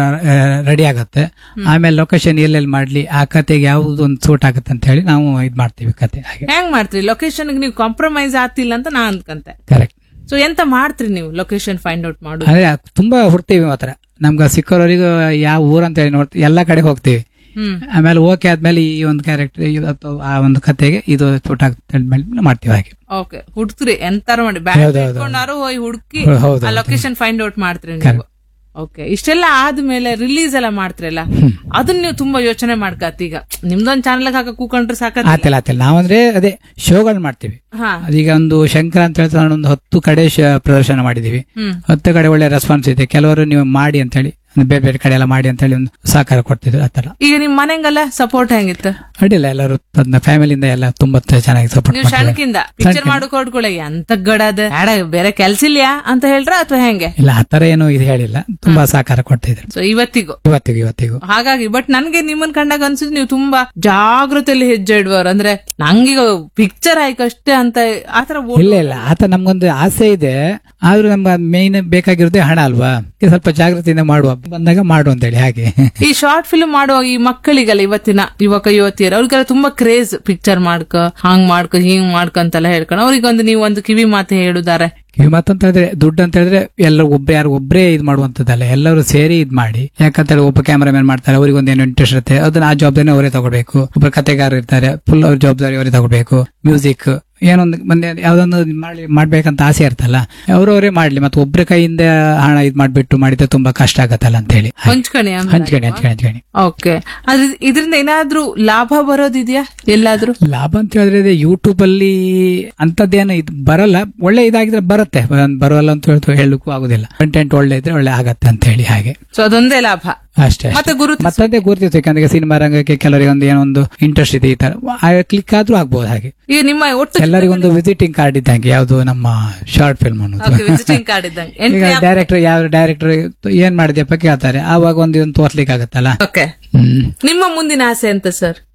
ರೆಡಿ ಆಗತ್ತೆ. ಆಮೇಲೆ ಲೊಕೇಶನ್ ಎಲ್ಲೆಲ್ಲಿ ಮಾಡ್ಲಿ, ಆ ಕತೆಗೆ ಯಾವ್ದು ಒಂದು ಸೂಟ್ ಆಗತ್ತೆ ಅಂತ ಹೇಳಿ ನಾವು ಇದ್ ಮಾಡ್ತೀವಿ ಕತೆ. ಹೆಂಗ್ ಮಾಡ್ತೀರಿ? ಲೊಕೇಶನ್ ನೀವು ಕಾಂಪ್ರಮೈಸ್ ಆಗ್ತಿಲ್ಲ ಅಂತ ನಾ ಅನ್ಕಂತೆ. ಕರೆಕ್ಟ್. ಸೊ ಎಂತ ಮಾಡ್ತೀರಿ ನೀವು ಲೊಕೇಶನ್ ಫೈಂಡ್ ಔಟ್ ಮಾಡೋದು? ಅದೇ ತುಂಬಾ ಹುಡ್ತೀವಿ ಮಾತ್ರ. ನಮ್ಗೆ ಸಿಕ್ಕೋರಿಗೆ ಯಾವ ಊರ್ ಅಂತ ಹೇಳಿ ನೋಡ್ತೀವಿ, ಎಲ್ಲಾ ಕಡೆ ಹೋಗ್ತೀವಿ. ಆಮೇಲೆ ಓಕೆ ಆದ್ಮೇಲೆ ಈ ಒಂದು ಕ್ಯಾರೆಕ್ಟರ್ ಆ ಒಂದು ಕತೆಗೆ ಇದು ಸೂಟ್ ಆಗ್ತದೆ ಮಾಡ್ತೀವಿ ಹಾಗೆ. ಓಕೆ, ಹುಡ್ಕ್ರಿ ಎಂತಾರು ಮಾಡಿ ಬ್ಯಾಡ್ಕೊಂಡಾರು ಹೋಗಿ ಹುಡುಕಿ ಲೊಕೇಶನ್ ಫೈಂಡ್ ಔಟ್ ಮಾಡ್ತೀರಿ ನೀವು. ಓಕೆ, ಇಷ್ಟೆಲ್ಲ ಆದ್ಮೇಲೆ ರಿಲೀಸ್ ಎಲ್ಲ ಮಾಡ್ತಿರಲ್ಲ, ಅದನ್ನ ನೀವು ತುಂಬಾ ಯೋಚನೆ ಮಾಡ್ಕತ್. ಈಗ ನಿಮ್ದೊಂದ್ ಚಾನಲ್ ಹಾಕ ಕೂಕೊಂಡ್ರೆ ಸಾಕ? ಆತಿಲ್ಲ ಆತಿಲ್ಲ, ನಾವಂದ್ರೆ ಅದೇ ಶೋಗಳು ಮಾಡ್ತೀವಿ. ಅದೀಗ ಒಂದು ಶಂಕರ ಅಂತ ಹೇಳ್ತಾರೆ, ಒಂದು ಹತ್ತು ಕಡೆ ಪ್ರದರ್ಶನ ಮಾಡಿದೀವಿ. ಹತ್ತು ಕಡೆ ಒಳ್ಳೆ ರೆಸ್ಪಾನ್ಸ್ ಇದೆ. ಕೆಲವರು ನೀವು ಮಾಡಿ ಅಂತ ಹೇಳಿ ಬೇರೆ ಬೇರೆ ಕಡೆ ಎಲ್ಲ ಮಾಡಿ ಅಂತ ಹೇಳಿ ಒಂದು ಸಹಕಾರ ಕೊಡ್ತಿದ್ರು ಆತರ. ಈಗ ನಿಮ್ ಮನೆಗೆಲ್ಲ ಸಪೋರ್ಟ್ ಹೆಂಗಿತ್ತು? ಅಡ್ಡಿಲ್ಲ, ಎಲ್ಲರೂ ತನ್ನ ಫ್ಯಾಮಿಲಿಯಿಂದ ಎಲ್ಲ ತುಂಬಾ ಚೆನ್ನಾಗಿ ಸಪೋರ್ಟ್. ನೀವು ಶಣಕಿಂದ ಪಿಕ್ಚರ್ ಮಾಡ್ಕೊಡ್ಕೊಳ್ಳಿ ಅಂತ ಗಡದ ಬೇರೆ ಕೆಲ್ಸ ಇಲ್ಲ ಅಂತ ಹೇಳ್ರ ಅಥವಾ ಹೆಂಗೆ? ಇಲ್ಲ, ಆತರ ಏನು ಇದು ಹೇಳಿಲ್ಲ, ತುಂಬಾ ಸಹಕಾರ ಕೊಡ್ತಿದ್ರು. ಸೊ ಇವತ್ತಿಗೂ ಇವತ್ತಿಗೂ ಇವತ್ತಿಗೂ ಹಾಗಾಗಿ. ಬಟ್ ನನ್ಗೆ ನಿಮ್ಮನ್ ಕಂಡಾಗ ಅನ್ಸುತ್ತೆ ನೀವು ತುಂಬಾ ಜಾಗೃತಿಯಲ್ಲಿ ಹೆಜ್ಜೆ ಇಡುವವರು. ಅಂದ್ರೆ ನಂಗೀಗ ಪಿಕ್ಚರ್ ಆಯ್ಕಷ್ಟೇ ಅಂತ ಆತರ. ಇಲ್ಲ ಇಲ್ಲ, ಆತ ನಮ್ಗೊಂದು ಆಸೆ ಇದೆ, ಆದ್ರೂ ನಮ್ಗೆ ಮೇನ್ ಬೇಕಾಗಿರೋದೇ ಹಣ ಅಲ್ವಾ. ಸ್ವಲ್ಪ ಜಾಗೃತಿಯಿಂದ ಮಾಡುವ ಬಂದಾಗ ಮಾಡು ಅಂತ ಹೇಳಿ ಹಾಗೆ. ಈ ಶಾರ್ಟ್ ಫಿಲ್ಮ್ ಮಾಡುವ ಈ ಮಕ್ಕಳಿಗೆಲ್ಲ, ಇವತ್ತಿನ ಯುವಕ ಯುವತಿಯರು, ಅವ್ರಿಗೆಲ್ಲ ತುಂಬಾ ಕ್ರೇಜ್, ಪಿಕ್ಚರ್ ಮಾಡ್ಕ, ಹಂಗ್ ಮಾಡ್ಕ, ಹಿಂಗ್ ಮಾಡ್ಕ ಅಂತೆಲ್ಲ ಹೇಳ್ಕೊಂಡು, ಅವ್ರಿಗೊಂದು ನೀವು ಒಂದು ಕಿವಿ ಮಾತು ಹೇಳುದಾರೆ? ಕಿವಿ ಮಾತು ಅಂತ ಹೇಳಿದ್ರೆ, ದುಡ್ಡು ಅಂತ ಹೇಳಿದ್ರೆ ಎಲ್ಲರೂ ಒಬ್ಬ ಯಾರು ಒಬ್ಬರೇ ಇದ್ ಮಾಡುವಂತದ್ದಲ್ಲ, ಎಲ್ಲರೂ ಸೇರಿ ಇದ್ ಮಾಡಿ. ಯಾಕಂತ ಹೇಳಿ ಒಬ್ಬ ಕ್ಯಾಮರಾಮನ್ ಮಾಡ್ತಾರೆ, ಅವ್ರಿಗೆ ಒಂದೇನು ಇಂಟ್ರೆಸ್ಟ್ ಇರುತ್ತೆ, ಅದನ್ನ ಆ ಜವಾಬ್ದಾರಿ ಅವರೇ ತಗೊಳ್ಬೇಕು. ಒಬ್ಬ ಕತೆಗಾರರು ಇರ್ತಾರೆ, ಫುಲ್ ಅವ್ರ ಜವಾಬ್ದಾರಿ ಅವರೇ ತಗೊಳ್ಬೇಕು. ಮ್ಯೂಸಿಕ್ ಏನೊಂದು ಮಂದಿ ಯಾವ್ದೊಂದು ಮಾಡಿ ಮಾಡ್ಬೇಕಂತ ಆಸೆ ಇರ್ತಲ್ಲ, ಅವ್ರವರೇ ಮಾಡ್ಲಿ. ಮತ್ತೆ ಒಬ್ರ ಕೈಯಿಂದ ಹಣ ಇದ್ ಮಾಡ್ಬಿಟ್ಟು ಮಾಡಿದ್ರೆ ತುಂಬಾ ಕಷ್ಟ ಆಗತ್ತಲ್ಲ ಅಂತ ಹೇಳಿ ಹಂಚ್ಕಣಿ ಹಂಚ್ಕಣಿ ಹಂಚ್ಕಣಿ ಹಂಚ್ಕಣಿ ಓಕೆ. ಅದ್ರ ಇದರಿಂದ ಏನಾದ್ರೂ ಲಾಭ ಬರೋದಿದ್ಯಾ? ಎಲ್ಲಾದ್ರೂ ಲಾಭ ಅಂತ ಹೇಳಿದ್ರೆ ಯೂಟ್ಯೂಬ್ ಅಲ್ಲಿ ಅಂತದ್ದೇನು ಇದು ಬರಲ್ಲ. ಒಳ್ಳೆ ಇದಾಗಿದ್ರೆ ಬರುತ್ತೆ, ಬರೋಲ್ಲ ಅಂತ ಹೇಳ್ತು ಹೇಳಕ್ಕೂ ಆಗುದಿಲ್ಲ. ಕಂಟೆಂಟ್ ಒಳ್ಳೆ ಇದ್ರೆ ಒಳ್ಳೆ ಆಗತ್ತೆ ಅಂತ ಹೇಳಿ ಹಾಗೆ. ಸೊ ಅದೊಂದೇ ಲಾಭ ಅಷ್ಟೇ. ಮತ್ತೆ ಗುರು ಮತ್ತದೇ ಗುರುತಿತ್ತು, ಯಾಕಂದ್ರೆ ಸಿನಿಮಾ ರಂಗಕ್ಕೆ ಕೆಲವರಿಗೆ ಒಂದು ಏನೊಂದು ಇಂಟ್ರೆಸ್ಟ್ ಇದೆ, ಈ ತರ ಕ್ಲಿಕ್ ಆದ್ರೂ ಆಗ್ಬಹುದು ಹಾಗೆ. ಈಗ ನಿಮ್ಮ ಒಟ್ಟು ಎಲ್ಲರಿಗೊಂದು ವಿಸಿಟಿಂಗ್ ಕಾರ್ಡ್ ಇದ್ದಂಗೆ, ಯಾವ್ದು ನಮ್ಮ ಶಾರ್ಟ್ ಫಿಲ್ಮ್ ಅನ್ನೋದು. ವಿಸಿಟಿಂಗ್ ಕಾರ್ಡ್ ಇದ್ದಂಗೆ. ಈಗ ಡೈರೆಕ್ಟರ್ ಯಾವ ಡೈರೆಕ್ಟರ್ ಏನ್ ಮಾಡಿದ್ಯಪ್ಪ ಕೇಳ್ತಾರೆ, ಆವಾಗ ಒಂದು ತೋರ್ಸ್ಲಿಕ್ಕೆ ಆಗತ್ತಲ್ಲ. ಓಕೆ, ನಿಮ್ಮ ಮುಂದಿನ ಆಸೆ ಅಂತ ಸರ್?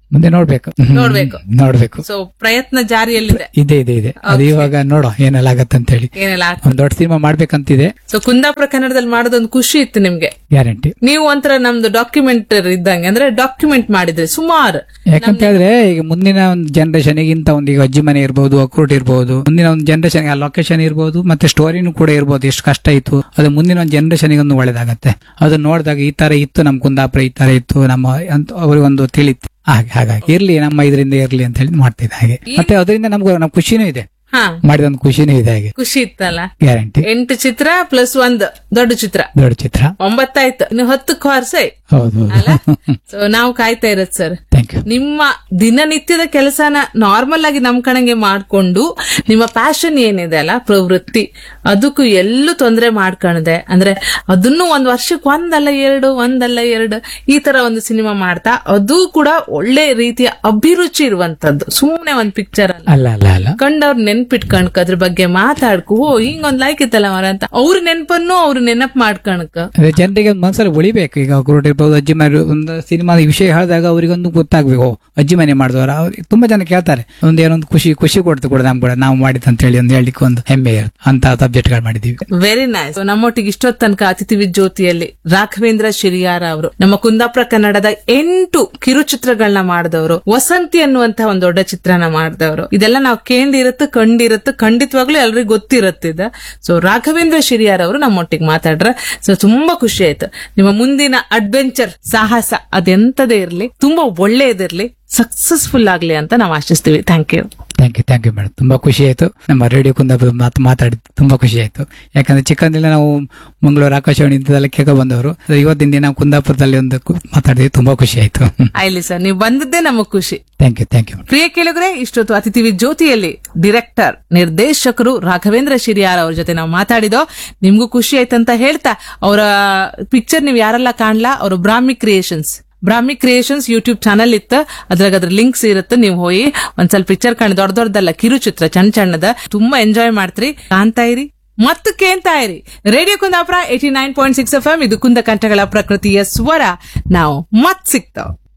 ಮುಂದೆ ನೋಡ್ಬೇಕು ನೋಡ್ಬೇಕು. ನೋಡ್ಬೇಕು ಸೊ ಪ್ರಯತ್ನ ಜಾರಿಯಲ್ಲಿದೆ. ಇದೆ ಇದೆ ಇದೆ ಅದು ಇವಾಗ ನೋಡೋ ಏನೆಲ್ಲ ಆಗತ್ತೆ ಅಂತ ಹೇಳಿ. ಏನೆಲ್ಲ ಒಂದ್ ದೊಡ್ಡ ಸಿನಿಮಾ ಮಾಡ್ಬೇಕಂತಿದೆ. ಸೊ ಕುಂದಾಪುರ ಕನ್ನಡದಲ್ಲಿ ಮಾಡೋದೊಂದು ಖುಷಿ ಇತ್ತು ನಿಮ್ಗೆ. ಗ್ಯಾರಂಟಿ. ನೀವು ಒಂಥರ ನಮ್ದು ಡಾಕ್ಯುಮೆಂಟರಿ ಇದ್ದಂಗೆ, ಅಂದ್ರೆ ಡಾಕ್ಯುಮೆಂಟ್ ಮಾಡಿದ್ರೆ ಸುಮಾರು. ಯಾಕಂತ ಹೇಳಿದ್ರೆ ಈಗ ಮುಂದಿನ ಒಂದು ಜನರೇಷನ್ ಗಿಂತ ಒಂದು ಈಗ ಅಜ್ಜಿ ಮನೆ ಇರ್ಬೋದು, ಅಕ್ರೂಟ್ ಇರ್ಬೋದು, ಮುಂದಿನ ಒಂದು ಜನರೇಷನ್ ಆ ಲೊಕೇಶನ್ ಇರ್ಬೋದು, ಮತ್ತೆ ಸ್ಟೋರಿನೂ ಕೂಡ ಇರ್ಬೋದು. ಎಷ್ಟು ಕಷ್ಟ ಇತ್ತು ಅದು ಮುಂದಿನ ಒಂದು ಜನರೇಷನ್ ಒಂದು ಒಳ್ಳೇದಾಗತ್ತೆ. ಅದು ನೋಡಿದಾಗ ಈ ತರ ಇತ್ತು ನಮ್ಮ ಕುಂದಾಪುರ, ಈ ತರ ಇತ್ತು ನಮ್ಮ ಅಂತ ಅವ್ರಿಗೊಂದು ತಿಳಿತು. ಹಾಗೆ ಹಾಗಾಗಿ ಇರ್ಲಿ ನಮ್ಮ ಇದರಿಂದ ಇರ್ಲಿ ಅಂತ ಹೇಳಿ ಮಾಡ್ತಿದ್ದೆ ಹಾಗೆ. ಮತ್ತೆ ಅದರಿಂದ ನಮ್ಗೆ ನಮ್ ಖುಷಿನೂ ಇದೆ, ಹಾ ಮಾಡಿದ ಒಂದು ಖುಷಿನೂ ಇದೆ ಹಾಗೆ. ಖುಷಿ ಇತ್ತಲ್ಲ. ಗ್ಯಾರಂಟಿ. ಎಂಟು ಚಿತ್ರ ಪ್ಲಸ್ ಒಂದು ದೊಡ್ಡ ಚಿತ್ರ, ದೊಡ್ಡ ಚಿತ್ರ ಒಂಬತ್ತಾಯ್ತು. ನೀವು ಹತ್ತಕ್ಕೆ ಹೊರಸೆ ಹೌದು. ಸೊ ನಾವು ಕಾಯ್ತಾ ಇರತ್ ಸರ್. Thank you. ನಿಮ್ಮ ದಿನನಿತ್ಯದ ಕೆಲಸನ ನಾರ್ಮಲ್ ಆಗಿ ನಮ್ ಕಣಂಗೆ ಮಾಡ್ಕೊಂಡು ನಿಮ್ಮ ಪ್ಯಾಷನ್ ಏನಿದೆ ಅಲ್ಲ, ಪ್ರವೃತ್ತಿ, ಅದಕ್ಕೂ ಎಲ್ಲೂ ತೊಂದರೆ ಮಾಡ್ಕಣದೆ, ಅಂದ್ರೆ ಅದನ್ನು ಒಂದ್ ವರ್ಷಕ್ಕೆ ಒಂದಲ್ಲ ಎರಡು ಒಂದಲ್ಲ ಎರಡು ಈ ತರ ಒಂದು ಸಿನಿಮಾ ಮಾಡ್ತಾ, ಅದು ಕೂಡ ಒಳ್ಳೆ ರೀತಿಯ ಅಭಿರುಚಿ ಇರುವಂತದ್ದು, ಸುಮ್ನೆ ಒಂದ್ ಪಿಕ್ಚರ್ ಅಲ್ಲ. ಅಲ್ಲ ಅಲ್ಲ ಅಲ್ಲ ಕಂಡವ್ರ ನೆನ್ಪಿಟ್ಕಣಕ್ ಅದ್ರ ಬಗ್ಗೆ ಮಾತಾಡ್ಕು, ಓ ಹಿಂಗೊಂದ್ ಲೈಕ್ ಇತ್ತಲ್ಲ ಮರ ಅಂತ ಅವ್ರ ನೆನ್ಪನ್ನು ಅವ್ರು ನೆನಪ್ ಮಾಡ್ಕಣಕ್. ಅದೇ ಜನರಿಗೆ ಒಂದು ಮನಸ್ಸಲ್ಲಿ ಉಳಿಬೇಕು. ಈಗ ಅಕ್ರೂಟ್ ಇರ್ಬೋದು, ಅಜ್ಜಿ ಮನೆ ಒಂದು ಸಿನಿಮಾದ ವಿಷಯ ಹೇಳಿದಾಗ ಅವ್ರಿಗೊಂದು ಗೊತ್ತಾಗ್ಬೇಕು, ಅಜ್ಜಿ ಮನೆ ಮಾಡಿದವರ. ಅವ್ರಿಗೆ ತುಂಬಾ ಜನ ಕೇಳ್ತಾರೆ, ಒಂದ್ ಏನೊಂದು ಖುಷಿ ಖುಷಿ ಕೊಡ್ತು ಕೂಡ ನಮ್ ಕೂಡ ನಾವು ಮಾಡಿದ್ ಅಂತ ಹೇಳಿ ಒಂದು ಹೇಳಿಕ್ಕೆ ಒಂದು ಹೆಮ್ಮೆ ಇರುತ್ತೆ. ಅಂತ ಸಬ್ಜೆಕ್ಟ್ ಗಳು ಮಾಡಿದೀವಿ. Very nice. ನಮ್ಮೊಟ್ಟಿಗೆ ಇಷ್ಟೊತ್ತು ತನಕ ಅತಿಥಿ ಜ್ಯೋತಿಯಲ್ಲಿ ರಾಘವೇಂದ್ರ ಶಿರಿಯಾರ ಅವರು, ನಮ್ಮ ಕುಂದಾಪುರ ಕನ್ನಡದ ಎಂಟು ಕಿರುಚಿತ್ರಗಳನ್ನ ಮಾಡಿದವರು, ವಸಂತಿ ಅನ್ನುವಂತಹ ಒಂದು ದೊಡ್ಡ ಚಿತ್ರನ ಮಾಡಿದವರು. ಇದೆಲ್ಲ ನಾವು ಕೇಂದಿರತ್ತು ಕಂಡಿರತ್ತು, ಖಂಡಿತವಾಗ್ಲೂ ಎಲ್ರಿಗೂ ಗೊತ್ತಿರುತ್ತಿದೆ. ಸೊ ರಾಘವೇಂದ್ರ ಶಿರಿಯಾರ್ ಅವರು ನಮ್ಮೊಟ್ಟಿಗೆ ಮಾತಾಡ್ರ. ಸೊ ತುಂಬಾ ಖುಷಿ ಆಯ್ತು. ನಿಮ್ಮ ಮುಂದಿನ ಅಡ್ವೆಂಚರ್, ಸಾಹಸ ಅದೆಂತದೇ ಇರ್ಲಿ, ತುಂಬಾ ಒಳ್ಳೆಯದಿರ್ಲಿ, ಸಕ್ಸಸ್ಫುಲ್ ಆಗ್ಲಿ ಅಂತ ನಾವು ಆಶಿಸ್ತೀವಿ. Thank you. Thank you thank you madam. ತುಂಬಾ ಖುಷಿ ಆಯ್ತು ನಮ್ಮ ರೇಡಿಯೋ ಕುಂದಾಪುರ ಮಾತು ಮಾತಾಡಿದ್ದು ತುಂಬಾ ಖುಷಿ ಆಯ್ತು. ಯಾಕಂದ್ರೆ ಚಿಕ್ಕಂದಿಲ್ಲ ನಾವು ಮಂಗಳೂರು ಆಕಾಶವಾಣಿ ಇಂಥದೆಲ್ಲ ಕೇಳ್ಕೊ ಬಂದವರು. ಇವತ್ತಿನ ದಿನ ಕುಂದಾಪುರದಲ್ಲಿ ಒಂದು ಮಾತಾಡಿದ್ವಿ, ತುಂಬಾ ಖುಷಿ ಆಯ್ತು. ಆಯ್ಲಿ ಸರ್, ನೀವು ಬಂದಿದ್ದೇ ನಮಗ್ ಖುಷಿ. Thank you thank you. ಪ್ರಿಯ ಕೇಳಿದ್ರೆ, ಇಷ್ಟೊತ್ತು ಅತಿಥಿ ಜ್ಯೋತಿಯಲ್ಲಿ ಡೈರೆಕ್ಟರ್, ನಿರ್ದೇಶಕರು ರಾಘವೇಂದ್ರ ಶಿರಿಯಾರ್ ಅವ್ರ ಜೊತೆ ನಾವು ಮಾತಾಡಿದೋ. ನಿಮ್ಗೂ ಖುಷಿ ಆಯ್ತಂತ ಹೇಳ್ತಾ, ಅವರ ಪಿಕ್ಚರ್ ನೀವು ಯಾರೆಲ್ಲ ಕಾಣ್ಲಾ, ಅವರು ಬ್ರಾಹ್ಮಿ ಕ್ರಿಯೇಷನ್ಸ್ ಬ್ರಾಹ್ಮಿ ಕ್ರಿಯೇಷನ್ಸ್ ಯೂಟ್ಯೂಬ್ ಚಾನಲ್ ಇತ್ತು, ಅದ್ರಾಗ ಅದ್ರ ಲಿಂಕ್ಸ್ ಇರುತ್ತೆ. ನೀವು ಹೋಗಿ ಒಂದ್ ಸ್ವಲ್ಪ ಪಿಕ್ಚರ್ ಕಾಣಿ, ದೊಡ್ಡ ದೊಡ್ಡದಲ್ಲ, ಕಿರುಚಿತ್ರ ಚಣ್ಣ ಚಣ್ಣದ, ತುಂಬಾ ಎಂಜಾಯ್ ಮಾಡ್ತೀರಿ. ಕಾಣ್ತಾ ಇರಿ ಮತ್ತು ಕೇಳ್ತಾ ಇರಿ radio Kundapura eighty nine point six F M. ಇದು ಕುಂದ ಕಂಠಗಳ ಪ್ರಕೃತಿಯ ಸ್ವರ. ನಾವು ಮತ್ ಸಿಗ್ತಾವ.